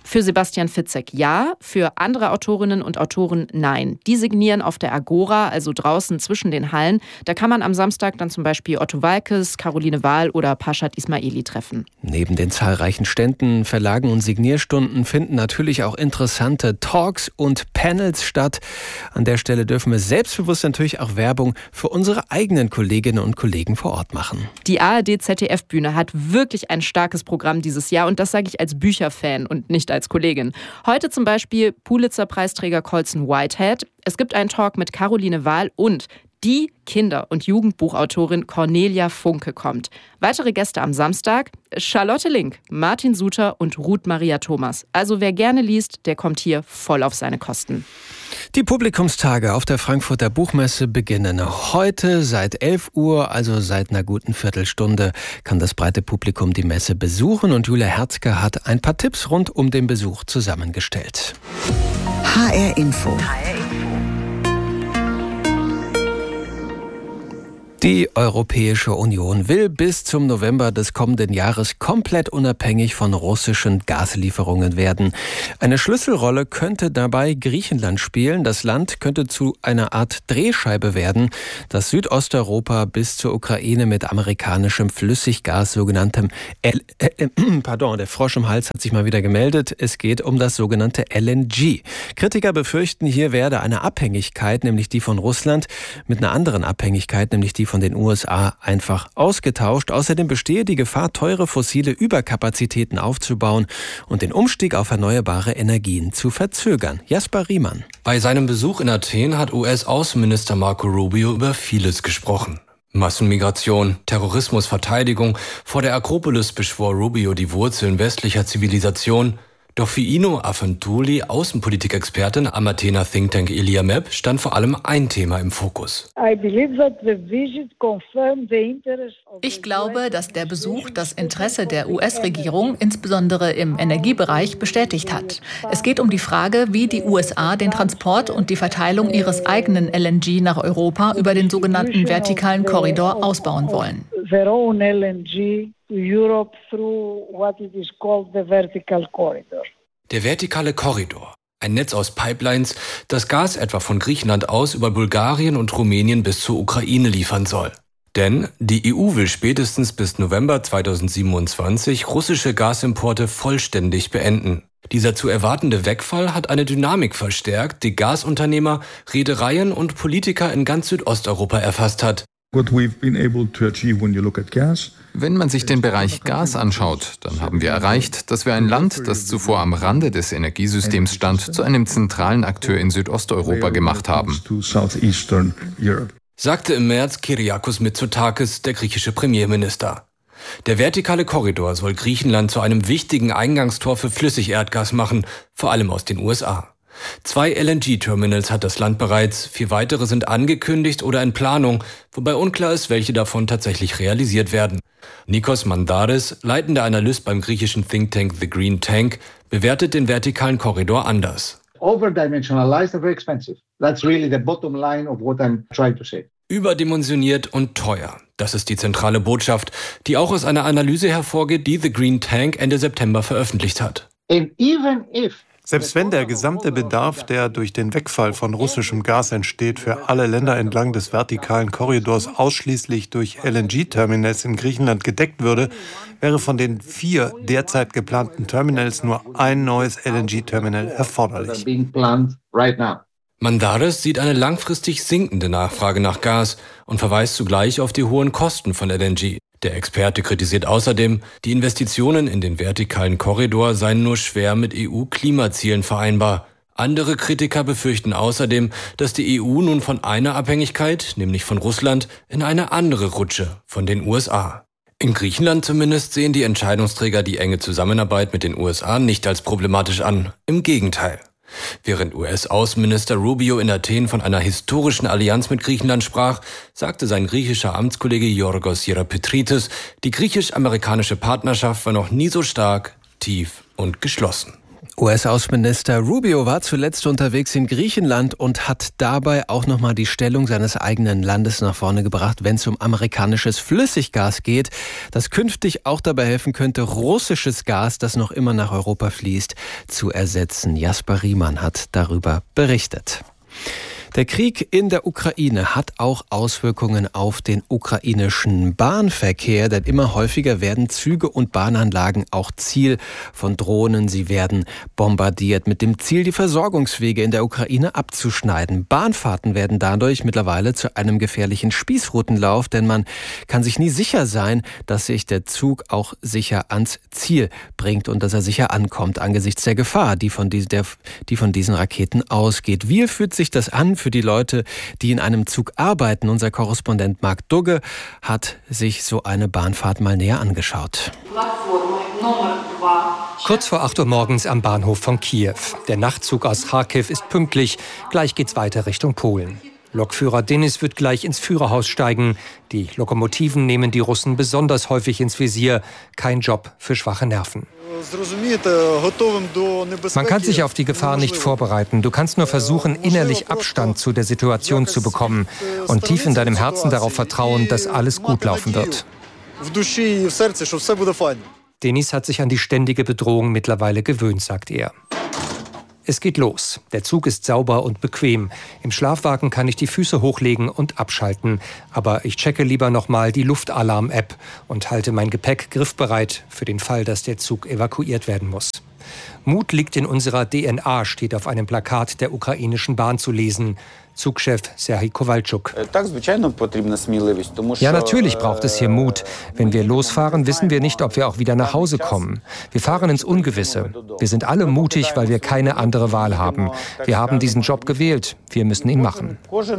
Für Sebastian Fitzek ja, für andere Autorinnen und Autoren nein. Die signieren auf der Agora, also draußen zwischen den Hallen. Da kann man am Samstag dann zum Beispiel Otto Waalkes, Caroline Wahl oder Pashat Ismaili treffen. Neben den zahlreichen Ständen, Verlagen und Signierstunden finden natürlich auch interessante Talks und Panels statt. An der Stelle dürfen wir selbstbewusst natürlich auch Werbung für unsere eigenen Kolleginnen und Kollegen vor Ort machen. Die A R D-Z D F-Bühne hat wirklich ein starkes Programm dieses Jahr und das sage ich als Bücherfan und nicht als Kollegin. Heute zum Beispiel Pulitzer-Preisträger Colson Whitehead. Es gibt einen Talk mit Caroline Wahl und die Kinder- und Jugendbuchautorin Cornelia Funke kommt. Weitere Gäste am Samstag: Charlotte Link, Martin Suter und Ruth Maria Thomas. Also wer gerne liest, der kommt hier voll auf seine Kosten. Die Publikumstage auf der Frankfurter Buchmesse beginnen heute seit elf Uhr, also seit einer guten Viertelstunde kann das breite Publikum die Messe besuchen und Julia Herzke hat ein paar Tipps rund um den Besuch zusammengestellt. H R Info. Die Europäische Union will bis zum November des kommenden Jahres komplett unabhängig von russischen Gaslieferungen werden. Eine Schlüsselrolle könnte dabei Griechenland spielen. Das Land könnte zu einer Art Drehscheibe werden, das Südosteuropa bis zur Ukraine mit amerikanischem Flüssiggas, sogenanntem L äh, Pardon, der Frosch im Hals hat sich mal wieder gemeldet. Es geht um das sogenannte L N G. Kritiker befürchten, hier werde eine Abhängigkeit, nämlich die von Russland, mit einer anderen Abhängigkeit, nämlich die von den U S A, einfach ausgetauscht. Außerdem bestehe die Gefahr, teure fossile Überkapazitäten aufzubauen und den Umstieg auf erneuerbare Energien zu verzögern. Jasper Riemann. Bei seinem Besuch in Athen hat U S-Außenminister Marco Rubio über vieles gesprochen. Massenmigration, Terrorismus, Verteidigung. Vor der Akropolis beschwor Rubio die Wurzeln westlicher Zivilisation. Doch für Ino Afantouli, Außenpolitikexpertin am Athener Think Tank Iliamep, stand vor allem ein Thema im Fokus. Ich glaube, dass der Besuch das Interesse der U S-Regierung insbesondere im Energiebereich bestätigt hat. Es geht um die Frage, wie die U S A den Transport und die Verteilung ihres eigenen L N G nach Europa über den sogenannten vertikalen Korridor ausbauen wollen. Europe through what it is called the vertical corridor. Der vertikale Korridor, ein Netz aus Pipelines, das Gas etwa von Griechenland aus über Bulgarien und Rumänien bis zur Ukraine liefern soll. Denn die E U will spätestens bis November zweitausendsiebenundzwanzig russische Gasimporte vollständig beenden. Dieser zu erwartende Wegfall hat eine Dynamik verstärkt, die Gasunternehmer, Reedereien und Politiker in ganz Südosteuropa erfasst hat. Wenn man sich den Bereich Gas anschaut, dann haben wir erreicht, dass wir ein Land, das zuvor am Rande des Energiesystems stand, zu einem zentralen Akteur in Südosteuropa gemacht haben. Sagte im März Kyriakos Mitsotakis, der griechische Premierminister. Der vertikale Korridor soll Griechenland zu einem wichtigen Eingangstor für Flüssigerdgas machen, vor allem aus den U S A. Zwei L N G-Terminals hat das Land bereits, vier weitere sind angekündigt oder in Planung, wobei unklar ist, welche davon tatsächlich realisiert werden. Nikos Mandaris, leitender Analyst beim griechischen Think Tank The Green Tank, bewertet den vertikalen Korridor anders. Overdimensionalized and very expensive. That's really the bottom line of what I'm trying to say. Überdimensioniert und teuer. Das ist die zentrale Botschaft, die auch aus einer Analyse hervorgeht, die The Green Tank Ende September veröffentlicht hat. And even if Selbst wenn der gesamte Bedarf, der durch den Wegfall von russischem Gas entsteht, für alle Länder entlang des vertikalen Korridors ausschließlich durch L N G-Terminals in Griechenland gedeckt würde, wäre von den vier derzeit geplanten Terminals nur ein neues L N G-Terminal erforderlich. Mandaris sieht eine langfristig sinkende Nachfrage nach Gas und verweist zugleich auf die hohen Kosten von L N G. Der Experte kritisiert außerdem, die Investitionen in den vertikalen Korridor seien nur schwer mit E U-Klimazielen vereinbar. Andere Kritiker befürchten außerdem, dass die E U nun von einer Abhängigkeit, nämlich von Russland, in eine andere rutsche, von den U S A. In Griechenland zumindest sehen die Entscheidungsträger die enge Zusammenarbeit mit den U S A nicht als problematisch an. Im Gegenteil. Während U S-Außenminister Rubio in Athen von einer historischen Allianz mit Griechenland sprach, sagte sein griechischer Amtskollege Yorgos Hierapetridis, die griechisch-amerikanische Partnerschaft war noch nie so stark, tief und geschlossen. U S-Außenminister Rubio war zuletzt unterwegs in Griechenland und hat dabei auch nochmal die Stellung seines eigenen Landes nach vorne gebracht, wenn es um amerikanisches Flüssiggas geht, das künftig auch dabei helfen könnte, russisches Gas, das noch immer nach Europa fließt, zu ersetzen. Jasper Riemann hat darüber berichtet. Der Krieg in der Ukraine hat auch Auswirkungen auf den ukrainischen Bahnverkehr, denn immer häufiger werden Züge und Bahnanlagen auch Ziel von Drohnen. Sie werden bombardiert mit dem Ziel, die Versorgungswege in der Ukraine abzuschneiden. Bahnfahrten werden dadurch mittlerweile zu einem gefährlichen Spießrutenlauf, denn man kann sich nie sicher sein, dass sich der Zug auch sicher ans Ziel bringt und dass er sicher ankommt angesichts der Gefahr, die von, die, der, die von diesen Raketen ausgeht. Wie fühlt sich das an für die Leute, die in einem Zug arbeiten? Unser Korrespondent Marc Dugge hat sich so eine Bahnfahrt mal näher angeschaut. Kurz vor acht Uhr morgens am Bahnhof von Kiew. Der Nachtzug aus Charkiw ist pünktlich. Gleich geht's weiter Richtung Polen. Lokführer Denis wird gleich ins Führerhaus steigen. Die Lokomotiven nehmen die Russen besonders häufig ins Visier. Kein Job für schwache Nerven. Man kann sich auf die Gefahr nicht vorbereiten. Du kannst nur versuchen, innerlich Abstand zu der Situation zu bekommen und tief in deinem Herzen darauf vertrauen, dass alles gut laufen wird. Denis hat sich an die ständige Bedrohung mittlerweile gewöhnt, sagt er. Es geht los. Der Zug ist sauber und bequem. Im Schlafwagen kann ich die Füße hochlegen und abschalten. Aber ich checke lieber nochmal die Luftalarm-App und halte mein Gepäck griffbereit für den Fall, dass der Zug evakuiert werden muss. Mut liegt in unserer D N A, steht auf einem Plakat der ukrainischen Bahn zu lesen. Zugchef Serhij Kowalczuk. Ja, natürlich braucht es hier Mut. Wenn wir losfahren, wissen wir nicht, ob wir auch wieder nach Hause kommen. Wir fahren ins Ungewisse. Wir sind alle mutig, weil wir keine andere Wahl haben. Wir haben diesen Job gewählt. Wir müssen ihn machen.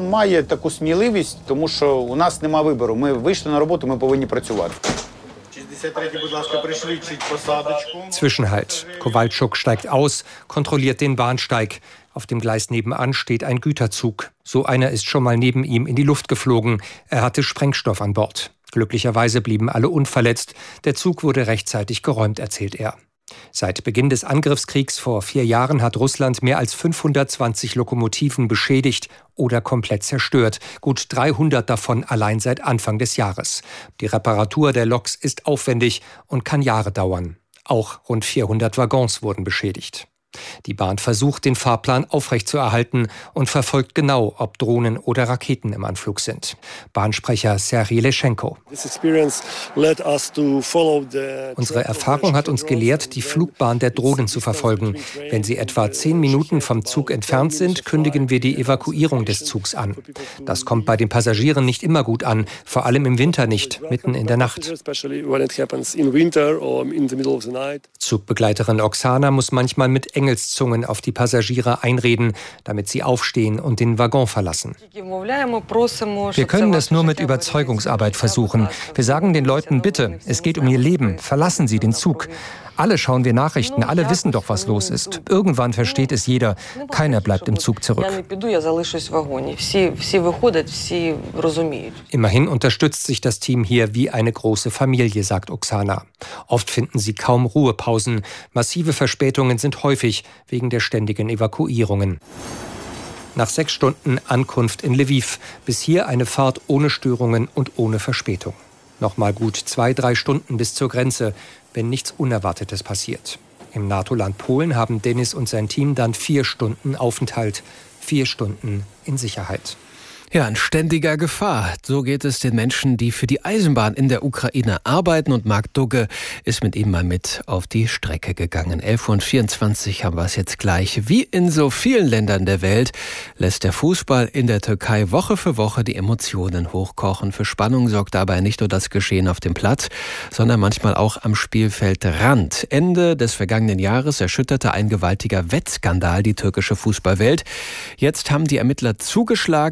Zwischenhalt. Kowalczuk steigt aus, kontrolliert den Bahnsteig. Auf dem Gleis nebenan steht ein Güterzug. So einer ist schon mal neben ihm in die Luft geflogen. Er hatte Sprengstoff an Bord. Glücklicherweise blieben alle unverletzt. Der Zug wurde rechtzeitig geräumt, erzählt er. Seit Beginn des Angriffskriegs vor vier Jahren hat Russland mehr als fünfhundertzwanzig Lokomotiven beschädigt oder komplett zerstört. Gut dreihundert davon allein seit Anfang des Jahres. Die Reparatur der Loks ist aufwendig und kann Jahre dauern. Auch rund vierhundert Waggons wurden beschädigt. Die Bahn versucht, den Fahrplan aufrechtzuerhalten und verfolgt genau, ob Drohnen oder Raketen im Anflug sind. Bahnsprecher Serhij Leschenko. Unsere Erfahrung hat uns gelehrt, die Flugbahn der Drohnen zu verfolgen. Wenn sie etwa zehn Minuten vom Zug entfernt sind, kündigen wir die Evakuierung des Zugs an. Das kommt bei den Passagieren nicht immer gut an, vor allem im Winter nicht, mitten in der Nacht. Zugbegleiterin Oksana muss manchmal mit Engelszungen auf die Passagiere einreden, damit sie aufstehen und den Waggon verlassen. Wir können es nur mit Überzeugungsarbeit versuchen. Wir sagen den Leuten, bitte, es geht um ihr Leben, verlassen Sie den Zug. Alle schauen wir Nachrichten, alle wissen doch, was los ist. Irgendwann versteht es jeder. Keiner bleibt im Zug zurück. Immerhin unterstützt sich das Team hier wie eine große Familie, sagt Oksana. Oft finden sie kaum Ruhepausen. Massive Verspätungen sind häufig wegen der ständigen Evakuierungen. Nach sechs Stunden Ankunft in Lviv. Bis hier eine Fahrt ohne Störungen und ohne Verspätung. Nochmal gut zwei, drei Stunden bis zur Grenze, wenn nichts Unerwartetes passiert. Im NATO-Land Polen haben Denis und sein Team dann vier Stunden Aufenthalt. Vier Stunden in Sicherheit. Ja, in ständiger Gefahr. So geht es den Menschen, die für die Eisenbahn in der Ukraine arbeiten. Und Marc Dugge ist mit ihm mal mit auf die Strecke gegangen. elf Uhr vierundzwanzig haben wir es jetzt gleich. Wie in so vielen Ländern der Welt lässt der Fußball in der Türkei Woche für Woche die Emotionen hochkochen. Für Spannung sorgt dabei nicht nur das Geschehen auf dem Platz, sondern manchmal auch am Spielfeldrand. Ende des vergangenen Jahres erschütterte ein gewaltiger Wettskandal die türkische Fußballwelt. Jetzt haben die Ermittler zugeschlagen, als wäre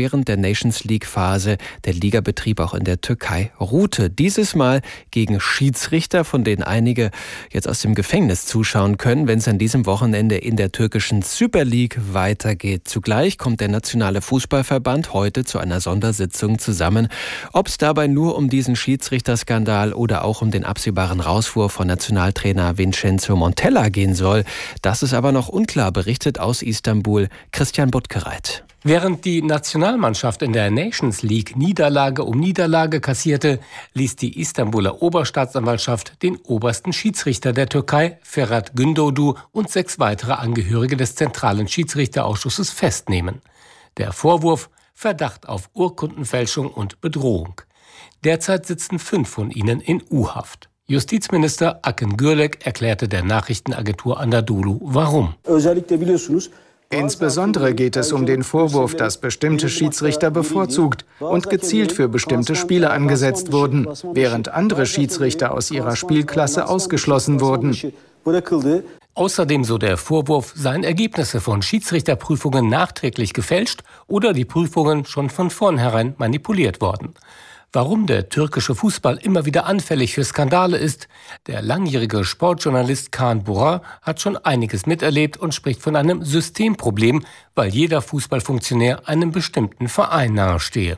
während der Nations League-Phase der Ligabetrieb auch in der Türkei ruhte. Dieses Mal gegen Schiedsrichter, von denen einige jetzt aus dem Gefängnis zuschauen können, wenn es an diesem Wochenende in der türkischen Super League weitergeht. Zugleich kommt der Nationale Fußballverband heute zu einer Sondersitzung zusammen. Ob es dabei nur um diesen Schiedsrichterskandal oder auch um den absehbaren Rauswurf von Nationaltrainer Vincenzo Montella gehen soll, das ist aber noch unklar, berichtet aus Istanbul Christian Buttgereit. Während die Nationalmannschaft in der Nations League Niederlage um Niederlage kassierte, ließ die Istanbuler Oberstaatsanwaltschaft den obersten Schiedsrichter der Türkei, Ferhat Gündoğdu, und sechs weitere Angehörige des zentralen Schiedsrichterausschusses festnehmen. Der Vorwurf: Verdacht auf Urkundenfälschung und Bedrohung. Derzeit sitzen fünf von ihnen in U-Haft. Justizminister Akın Gürlek erklärte der Nachrichtenagentur Anadolu, warum. Insbesondere geht es um den Vorwurf, dass bestimmte Schiedsrichter bevorzugt und gezielt für bestimmte Spiele angesetzt wurden, während andere Schiedsrichter aus ihrer Spielklasse ausgeschlossen wurden. Außerdem, so der Vorwurf, seien Ergebnisse von Schiedsrichterprüfungen nachträglich gefälscht oder die Prüfungen schon von vornherein manipuliert worden. Warum der türkische Fußball immer wieder anfällig für Skandale ist? Der langjährige Sportjournalist Kaan Burak hat schon einiges miterlebt und spricht von einem Systemproblem, weil jeder Fußballfunktionär einem bestimmten Verein nahestehe.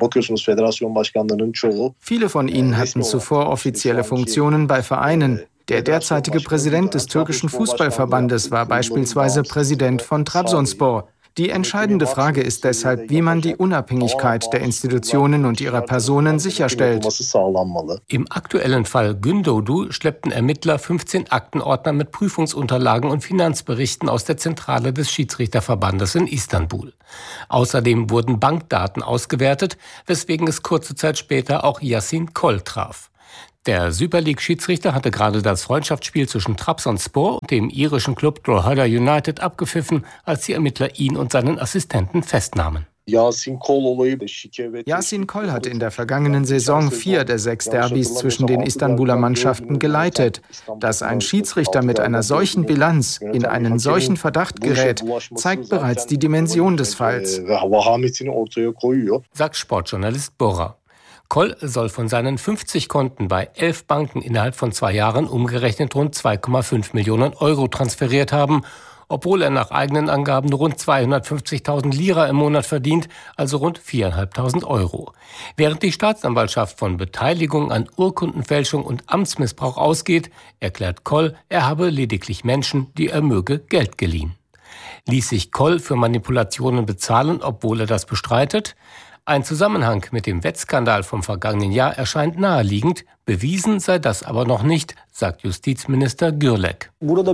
Viele von ihnen hatten zuvor offizielle Funktionen bei Vereinen. Der derzeitige Präsident des türkischen Fußballverbandes war beispielsweise Präsident von Trabzonspor. Die entscheidende Frage ist deshalb, wie man die Unabhängigkeit der Institutionen und ihrer Personen sicherstellt. Im aktuellen Fall Gündoğdu schleppten Ermittler fünfzehn Aktenordner mit Prüfungsunterlagen und Finanzberichten aus der Zentrale des Schiedsrichterverbandes in Istanbul. Außerdem wurden Bankdaten ausgewertet, weswegen es kurze Zeit später auch Yasin Kol traf. Der Super League-Schiedsrichter hatte gerade das Freundschaftsspiel zwischen Trabzonspor und dem irischen Club Drogheda United abgepfiffen, als die Ermittler ihn und seinen Assistenten festnahmen. Yasin Kol hat in der vergangenen Saison vier der sechs Derbys zwischen den Istanbuler Mannschaften geleitet. Dass ein Schiedsrichter mit einer solchen Bilanz in einen solchen Verdacht gerät, zeigt bereits die Dimension des Falls, sagt Sportjournalist Bora. Kol soll von seinen fünfzig Konten bei elf Banken innerhalb von zwei Jahren umgerechnet rund zwei Komma fünf Millionen Euro transferiert haben, obwohl er nach eigenen Angaben nur rund zweihundertfünfzigtausend Lira im Monat verdient, also rund viertausendfünfhundert Euro. Während die Staatsanwaltschaft von Beteiligung an Urkundenfälschung und Amtsmissbrauch ausgeht, erklärt Kol, er habe lediglich Menschen, die er möge, Geld geliehen. Ließ sich Kol für Manipulationen bezahlen, obwohl er das bestreitet? Ein Zusammenhang mit dem Wettskandal vom vergangenen Jahr erscheint naheliegend, bewiesen sei das aber noch nicht, sagt Justizminister Gürlek.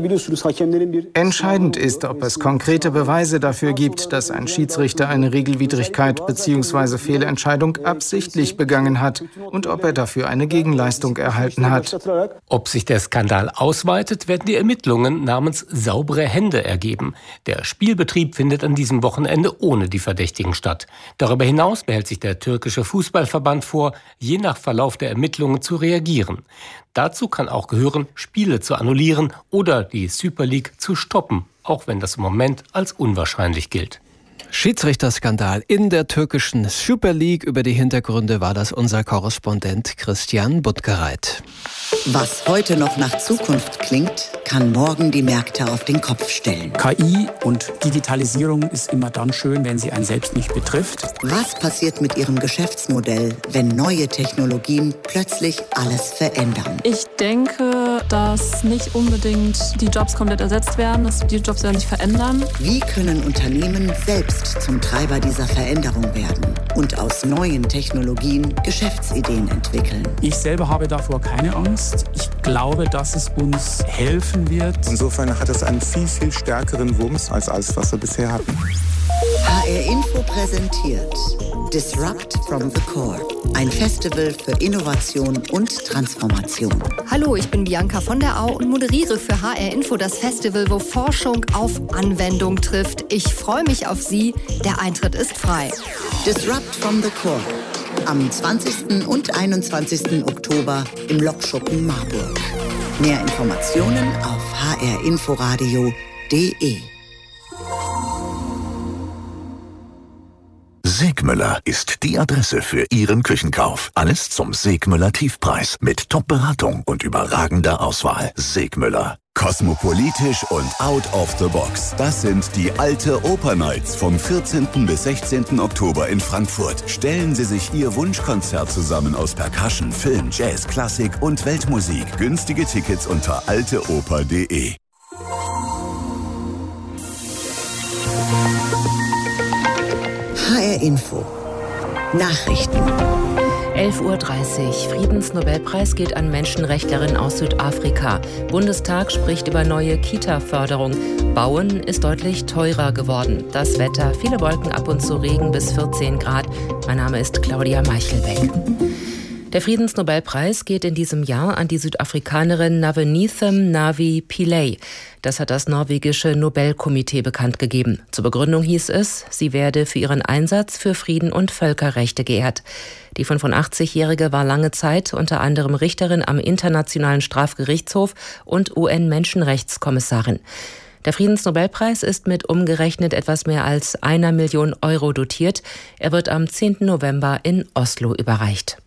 Entscheidend ist, ob es konkrete Beweise dafür gibt, dass ein Schiedsrichter eine Regelwidrigkeit bzw. Fehlentscheidung absichtlich begangen hat und ob er dafür eine Gegenleistung erhalten hat. Ob sich der Skandal ausweitet, werden die Ermittlungen namens saubere Hände ergeben. Der Spielbetrieb findet an diesem Wochenende ohne die Verdächtigen statt. Darüber hinaus behält sich der türkische Fußballverband vor, je nach Verlauf der Ermittlungen zu reagieren. Dazu kann auch gehören, Spiele zu annullieren oder die Super League zu stoppen, auch wenn das im Moment als unwahrscheinlich gilt. Schiedsrichterskandal in der türkischen Super League. Über die Hintergründe war das unser Korrespondent Christian Buttgereit. Was heute noch nach Zukunft klingt, kann morgen die Märkte auf den Kopf stellen. K I und Digitalisierung ist immer dann schön, wenn sie einen selbst nicht betrifft. Was passiert mit Ihrem Geschäftsmodell, wenn neue Technologien plötzlich alles verändern? Ich denke, dass nicht unbedingt die Jobs komplett ersetzt werden, dass die Jobs werden sich verändern. Wie können Unternehmen selbst zum Treiber dieser Veränderung werden und aus neuen Technologien Geschäftsideen entwickeln? Ich selber habe davor keine Angst. Ich glaube, dass es uns helfen wird. Insofern hat es einen viel, viel stärkeren Wumms als alles, was wir bisher hatten. H R Info präsentiert Disrupt from the Core, ein Festival für Innovation und Transformation. Hallo, ich bin Bianca von der Au und moderiere für H R Info das Festival, wo Forschung auf Anwendung trifft. Ich freue mich auf Sie. Der Eintritt ist frei. Disrupt from the Core. Am zwanzigsten und einundzwanzigsten Oktober im Lokschuppen Marburg. Mehr Informationen auf h r inforadio punkt d e. Segmüller ist die Adresse für Ihren Küchenkauf. Alles zum Segmüller Tiefpreis mit Top-Beratung und überragender Auswahl. Segmüller. Kosmopolitisch und out of the box. Das sind die Alte Oper Nights vom vierzehnten bis sechzehnten Oktober in Frankfurt. Stellen Sie sich Ihr Wunschkonzert zusammen aus Percussion, Film, Jazz, Klassik und Weltmusik. Günstige Tickets unter alteoper punkt de. H R Info. Nachrichten. elf Uhr dreißig. Friedensnobelpreis geht an Menschenrechtlerin aus Südafrika. Bundestag spricht über neue Kita-Förderung. Bauen ist deutlich teurer geworden. Das Wetter, viele Wolken, ab und zu Regen bis vierzehn Grad. Mein Name ist Claudia Meichelbeck. Der Friedensnobelpreis geht in diesem Jahr an die Südafrikanerin Navneethem Navi Pillay. Das hat das norwegische Nobelkomitee bekannt gegeben. Zur Begründung hieß es, sie werde für ihren Einsatz für Frieden und Völkerrechte geehrt. Die fünfundachtzigjährige war lange Zeit unter anderem Richterin am Internationalen Strafgerichtshof und U N-Menschenrechtskommissarin. Der Friedensnobelpreis ist mit umgerechnet etwas mehr als einer Million Euro dotiert. Er wird am zehnten November in Oslo überreicht.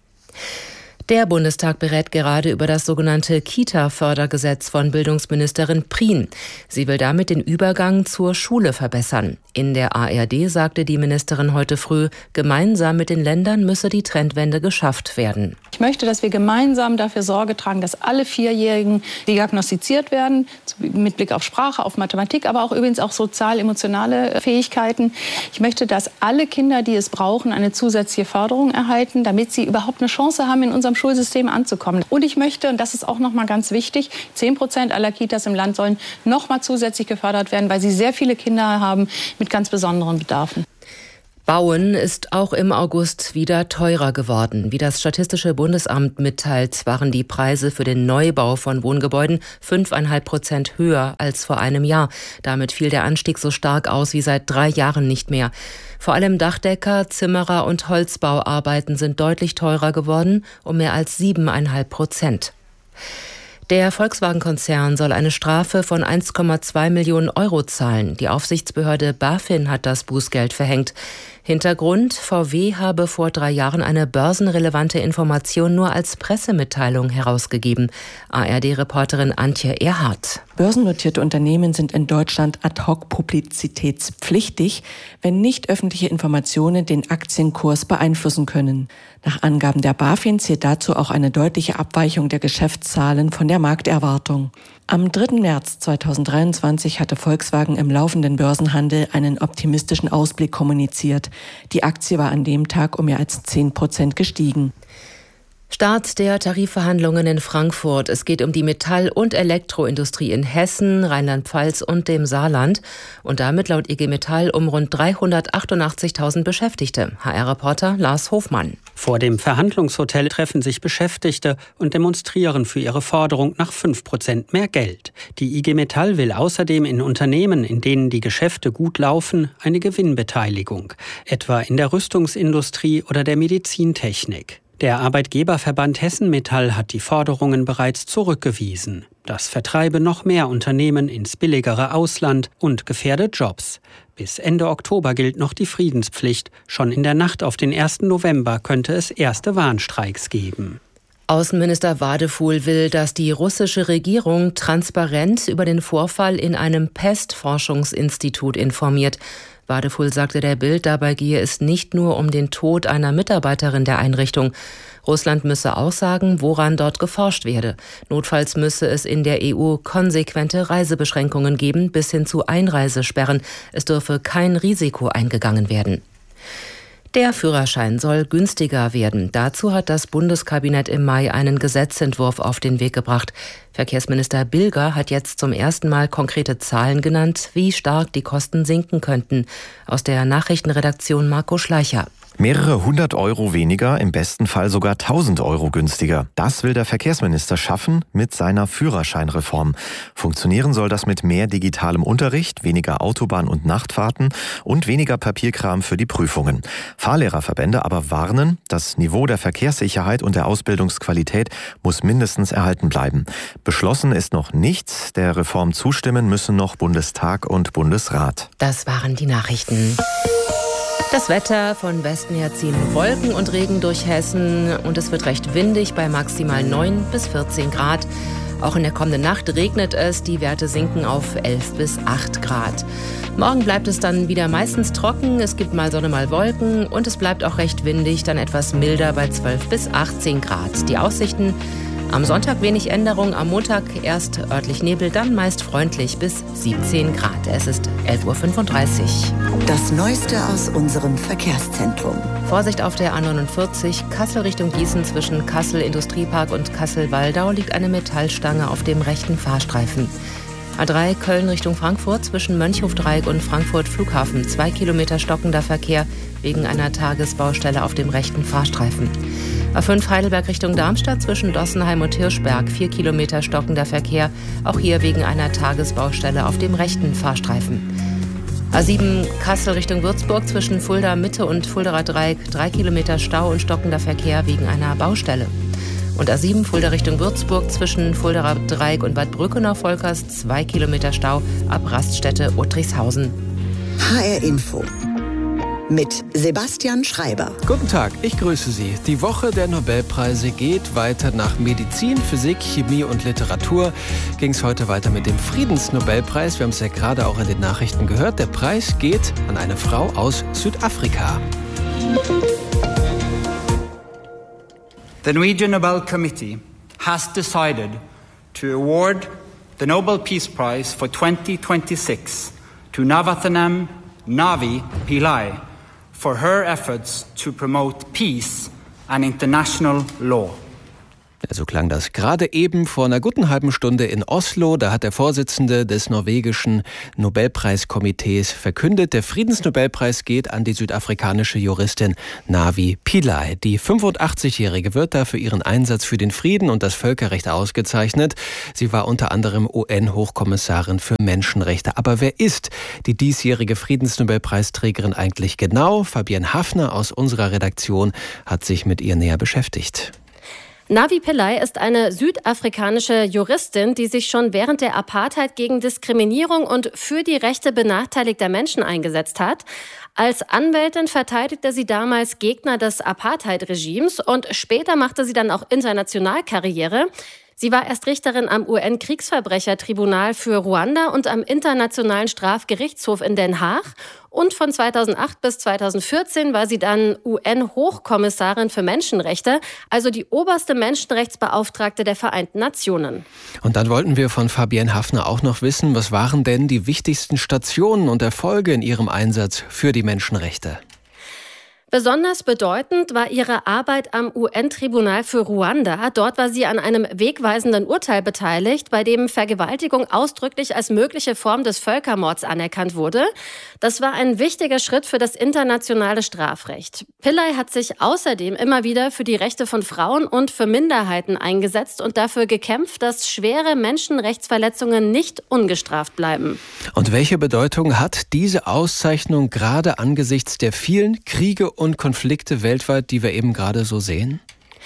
Der Bundestag berät gerade über das sogenannte Kita-Fördergesetz von Bildungsministerin Prien. Sie will damit den Übergang zur Schule verbessern. In der A R D sagte die Ministerin heute früh, gemeinsam mit den Ländern müsse die Trendwende geschafft werden. Ich möchte, dass wir gemeinsam dafür Sorge tragen, dass alle Vierjährigen diagnostiziert werden, mit Blick auf Sprache, auf Mathematik, aber auch übrigens auch sozial-emotionale Fähigkeiten. Ich möchte, dass alle Kinder, die es brauchen, eine zusätzliche Förderung erhalten, damit sie überhaupt eine Chance haben, in unserem Schulsystem anzukommen. Und ich möchte, und das ist auch noch mal ganz wichtig, zehn Prozent aller Kitas im Land sollen noch mal zusätzlich gefördert werden, weil sie sehr viele Kinder haben mit ganz besonderen Bedarfen. Bauen ist auch im August wieder teurer geworden. Wie das Statistische Bundesamt mitteilt, waren die Preise für den Neubau von Wohngebäuden fünf Komma fünf Prozent höher als vor einem Jahr. Damit fiel der Anstieg so stark aus wie seit drei Jahren nicht mehr. Vor allem Dachdecker, Zimmerer und Holzbauarbeiten sind deutlich teurer geworden, um mehr als sieben Komma fünf Prozent. Der Volkswagen-Konzern soll eine Strafe von eins Komma zwei Millionen Euro zahlen. Die Aufsichtsbehörde BaFin hat das Bußgeld verhängt. Hintergrund: V W habe vor drei Jahren eine börsenrelevante Information nur als Pressemitteilung herausgegeben. A R D-Reporterin Antje Erhardt. Börsennotierte Unternehmen sind in Deutschland ad hoc publizitätspflichtig, wenn nicht öffentliche Informationen den Aktienkurs beeinflussen können. Nach Angaben der BaFin zählt dazu auch eine deutliche Abweichung der Geschäftszahlen von der Markterwartung. Am dritten März zweitausenddreiundzwanzig hatte Volkswagen im laufenden Börsenhandel einen optimistischen Ausblick kommuniziert. Die Aktie war an dem Tag um mehr als zehn Prozent gestiegen. Start der Tarifverhandlungen in Frankfurt. Es geht um die Metall- und Elektroindustrie in Hessen, Rheinland-Pfalz und dem Saarland. Und damit laut I G Metall um rund dreihundertachtundachtzigtausend Beschäftigte. H R-Reporter Lars Hofmann. Vor dem Verhandlungshotel treffen sich Beschäftigte und demonstrieren für ihre Forderung nach fünf Prozent mehr Geld. Die I G Metall will außerdem in Unternehmen, in denen die Geschäfte gut laufen, eine Gewinnbeteiligung. Etwa in der Rüstungsindustrie oder der Medizintechnik. Der Arbeitgeberverband Hessen Metall hat die Forderungen bereits zurückgewiesen. Das vertreibe noch mehr Unternehmen ins billigere Ausland und gefährde Jobs. Bis Ende Oktober gilt noch die Friedenspflicht. Schon in der Nacht auf den ersten November könnte es erste Warnstreiks geben. Außenminister Wadefuhl will, dass die russische Regierung transparent über den Vorfall in einem Pestforschungsinstitut informiert. Wadefuhl sagte der Bild, dabei gehe es nicht nur um den Tod einer Mitarbeiterin der Einrichtung. Russland müsse auch sagen, woran dort geforscht werde. Notfalls müsse es in der E U konsequente Reisebeschränkungen geben, bis hin zu Einreisesperren. Es dürfe kein Risiko eingegangen werden. Der Führerschein soll günstiger werden. Dazu hat das Bundeskabinett im Mai einen Gesetzentwurf auf den Weg gebracht. Verkehrsminister Bilger hat jetzt zum ersten Mal konkrete Zahlen genannt, wie stark die Kosten sinken könnten. Aus der Nachrichtenredaktion Marco Schleicher. Mehrere hundert Euro weniger, im besten Fall sogar tausend Euro günstiger. Das will der Verkehrsminister schaffen mit seiner Führerscheinreform. Funktionieren soll das mit mehr digitalem Unterricht, weniger Autobahn- und Nachtfahrten und weniger Papierkram für die Prüfungen. Fahrlehrerverbände aber warnen, das Niveau der Verkehrssicherheit und der Ausbildungsqualität muss mindestens erhalten bleiben. Beschlossen ist noch nichts. Der Reform zustimmen müssen noch Bundestag und Bundesrat. Das waren die Nachrichten. Das Wetter: von Westen her ziehen Wolken und Regen durch Hessen und es wird recht windig bei maximal neun bis vierzehn Grad. Auch in der kommenden Nacht regnet es, die Werte sinken auf elf bis acht Grad. Morgen bleibt es dann wieder meistens trocken, es gibt mal Sonne, mal Wolken und es bleibt auch recht windig, dann etwas milder bei zwölf bis achtzehn Grad. Die Aussichten: am Sonntag wenig Änderung, am Montag erst örtlich Nebel, dann meist freundlich bis siebzehn Grad. Es ist elf Uhr fünfunddreißig. Das Neueste aus unserem Verkehrszentrum. Vorsicht auf der A neunundvierzig, Kassel Richtung Gießen, zwischen Kassel Industriepark und Kassel-Waldau liegt eine Metallstange auf dem rechten Fahrstreifen. A drei Köln Richtung Frankfurt, zwischen Mönchhofdreieck und Frankfurt Flughafen, zwei Kilometer stockender Verkehr wegen einer Tagesbaustelle auf dem rechten Fahrstreifen. A fünf Heidelberg Richtung Darmstadt, zwischen Dossenheim und Hirschberg, vier Kilometer stockender Verkehr, auch hier wegen einer Tagesbaustelle auf dem rechten Fahrstreifen. A sieben Kassel Richtung Würzburg, zwischen Fulda Mitte und Fuldaer Dreieck, drei Kilometer Stau und stockender Verkehr wegen einer Baustelle. Und A sieben Fulda Richtung Würzburg, zwischen Fuldaer Dreieck und Bad Brückenau-Volkers, zwei Kilometer Stau ab Raststätte Uttrichshausen. H R Info mit Sebastian Schreiber. Guten Tag, ich grüße Sie. Die Woche der Nobelpreise geht weiter. Nach Medizin, Physik, Chemie und Literatur ging es heute weiter mit dem Friedensnobelpreis. Wir haben es ja gerade auch in den Nachrichten gehört. Der Preis geht an eine Frau aus Südafrika. The Norwegian Nobel Committee has decided to award the Nobel Peace Prize for twenty twenty-six to Navathanam Navi Pillai for her efforts to promote peace and international law. So klang das gerade eben vor einer guten halben Stunde in Oslo. Da hat der Vorsitzende des norwegischen Nobelpreiskomitees verkündet, der Friedensnobelpreis geht an die südafrikanische Juristin Navi Pillay. Die fünfundachtzigjährige wird da für ihren Einsatz für den Frieden und das Völkerrecht ausgezeichnet. Sie war unter anderem U N-Hochkommissarin für Menschenrechte. Aber wer ist die diesjährige Friedensnobelpreisträgerin eigentlich genau? Fabienne Hafner aus unserer Redaktion hat sich mit ihr näher beschäftigt. Navi Pillay ist eine südafrikanische Juristin, die sich schon während der Apartheid gegen Diskriminierung und für die Rechte benachteiligter Menschen eingesetzt hat. Als Anwältin verteidigte sie damals Gegner des Apartheid-Regimes und später machte sie dann auch international Karriere. Sie war erst Richterin am U N-Kriegsverbrechertribunal für Ruanda und am Internationalen Strafgerichtshof in Den Haag. Und von zweitausendacht bis zweitausendvierzehn war sie dann U N-Hochkommissarin für Menschenrechte, also die oberste Menschenrechtsbeauftragte der Vereinten Nationen. Und dann wollten wir von Fabienne Hafner auch noch wissen, was waren denn die wichtigsten Stationen und Erfolge in ihrem Einsatz für die Menschenrechte? Besonders bedeutend war ihre Arbeit am U N-Tribunal für Ruanda. Dort war sie an einem wegweisenden Urteil beteiligt, bei dem Vergewaltigung ausdrücklich als mögliche Form des Völkermords anerkannt wurde. Das war ein wichtiger Schritt für das internationale Strafrecht. Pillay hat sich außerdem immer wieder für die Rechte von Frauen und für Minderheiten eingesetzt und dafür gekämpft, dass schwere Menschenrechtsverletzungen nicht ungestraft bleiben. Und welche Bedeutung hat diese Auszeichnung gerade angesichts der vielen Kriege und Konflikte weltweit, die wir eben gerade so sehen?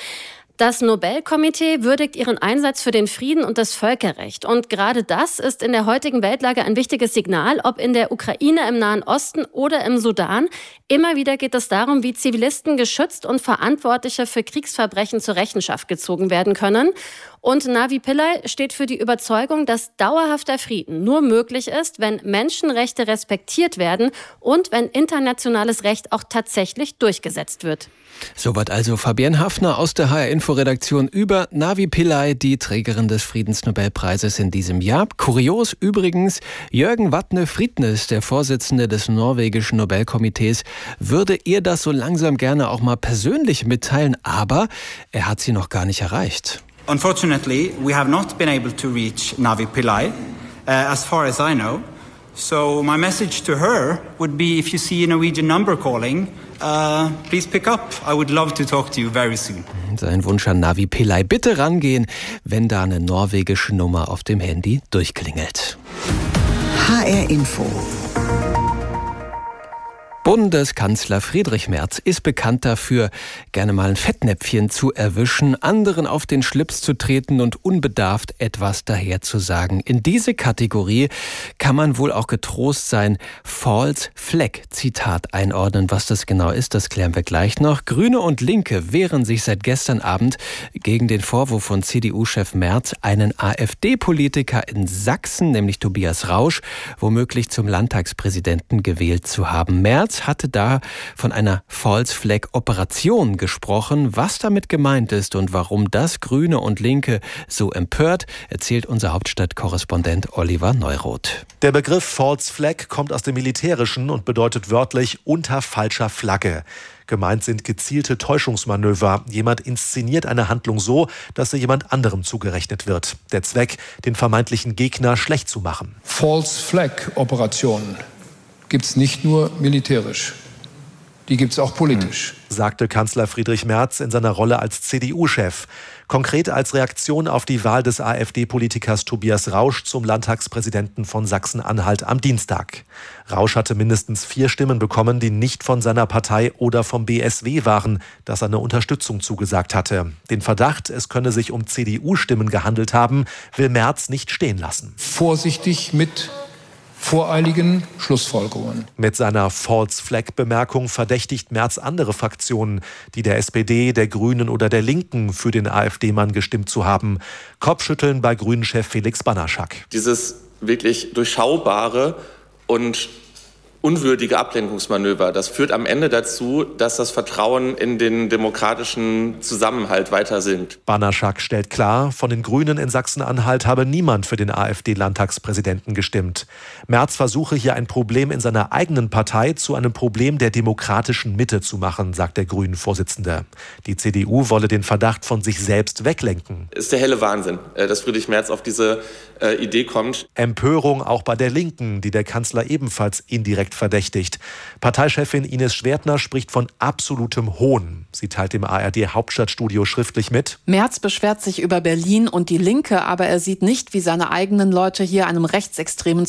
Das Nobelkomitee würdigt ihren Einsatz für den Frieden und das Völkerrecht. Und gerade das ist in der heutigen Weltlage ein wichtiges Signal, ob in der Ukraine, im Nahen Osten oder im Sudan. Immer wieder geht es darum, wie Zivilisten geschützt und Verantwortliche für Kriegsverbrechen zur Rechenschaft gezogen werden können. Und Navi Pillay steht für die Überzeugung, dass dauerhafter Frieden nur möglich ist, wenn Menschenrechte respektiert werden und wenn internationales Recht auch tatsächlich durchgesetzt wird. Soweit also Fabienne Hafner aus der H R-Info-Redaktion über Navi Pillay, die Trägerin des Friedensnobelpreises in diesem Jahr. Kurios übrigens, Jørgen Vatne Friednes, der Vorsitzende des norwegischen Nobelkomitees, würde ihr das so langsam gerne auch mal persönlich mitteilen, aber er hat sie noch gar nicht erreicht. Unfortunately, we have not been able to reach Navi Pillay, uh, as far as I know. So my message to her would be, if you see a Norwegian number calling, uh, please pick up. I would love to talk to you very soon. Sein Wunsch an Navi Pillay, bitte rangehen, wenn da eine norwegische Nummer auf dem Handy durchklingelt. H R Info Bundeskanzler Friedrich Merz ist bekannt dafür, gerne mal ein Fettnäpfchen zu erwischen, anderen auf den Schlips zu treten und unbedarft etwas daherzusagen. In diese Kategorie kann man wohl auch getrost sein False Flag Zitat einordnen. Was das genau ist, das klären wir gleich noch. Grüne und Linke wehren sich seit gestern Abend gegen den Vorwurf von C D U-Chef Merz, einen AfD-Politiker in Sachsen, nämlich Tobias Rausch, womöglich zum Landtagspräsidenten gewählt zu haben. Merz hatte da von einer False Flag Operation gesprochen. Was damit gemeint ist und warum das Grüne und Linke so empört, erzählt unser Hauptstadtkorrespondent Oliver Neuroth. Der Begriff False Flag kommt aus dem Militärischen und bedeutet wörtlich unter falscher Flagge. Gemeint sind gezielte Täuschungsmanöver. Jemand inszeniert eine Handlung so, dass sie jemand anderem zugerechnet wird. Der Zweck, den vermeintlichen Gegner schlecht zu machen. False Flag Operationen gibt es nicht nur militärisch, die gibt es auch politisch. Sagte Kanzler Friedrich Merz in seiner Rolle als C D U-Chef. Konkret als Reaktion auf die Wahl des AfD-Politikers Tobias Rausch zum Landtagspräsidenten von Sachsen-Anhalt am Dienstag. Rausch hatte mindestens vier Stimmen bekommen, die nicht von seiner Partei oder vom B S W waren, das seine Unterstützung zugesagt hatte. Den Verdacht, es könne sich um C D U-Stimmen gehandelt haben, will Merz nicht stehen lassen. Vorsichtig mit voreiligen Schlussfolgerungen. Mit seiner False-Flag-Bemerkung verdächtigt Merz andere Fraktionen, die der S P D, der Grünen oder der Linken für den AfD-Mann gestimmt zu haben. Kopfschütteln bei Grünen-Chef Felix Banaschak. Dieses wirklich durchschaubare und unwürdige Ablenkungsmanöver, das führt am Ende dazu, dass das Vertrauen in den demokratischen Zusammenhalt weiter sinkt. Banaschak stellt klar, von den Grünen in Sachsen-Anhalt habe niemand für den AfD-Landtagspräsidenten gestimmt. Merz versuche hier ein Problem in seiner eigenen Partei zu einem Problem der demokratischen Mitte zu machen, sagt der Grünen-Vorsitzende. Die C D U wolle den Verdacht von sich selbst weglenken. Ist der helle Wahnsinn, dass Friedrich Merz auf diese äh, Idee kommt. Empörung auch bei der Linken, die der Kanzler ebenfalls indirekt verdächtigt. Parteichefin Ines Schwertner spricht von absolutem Hohn. Sie teilt dem A R D-Hauptstadtstudio schriftlich mit: Merz beschwert sich über Berlin und die Linke, aber er sieht nicht, wie seine eigenen Leute hier einem rechtsextremen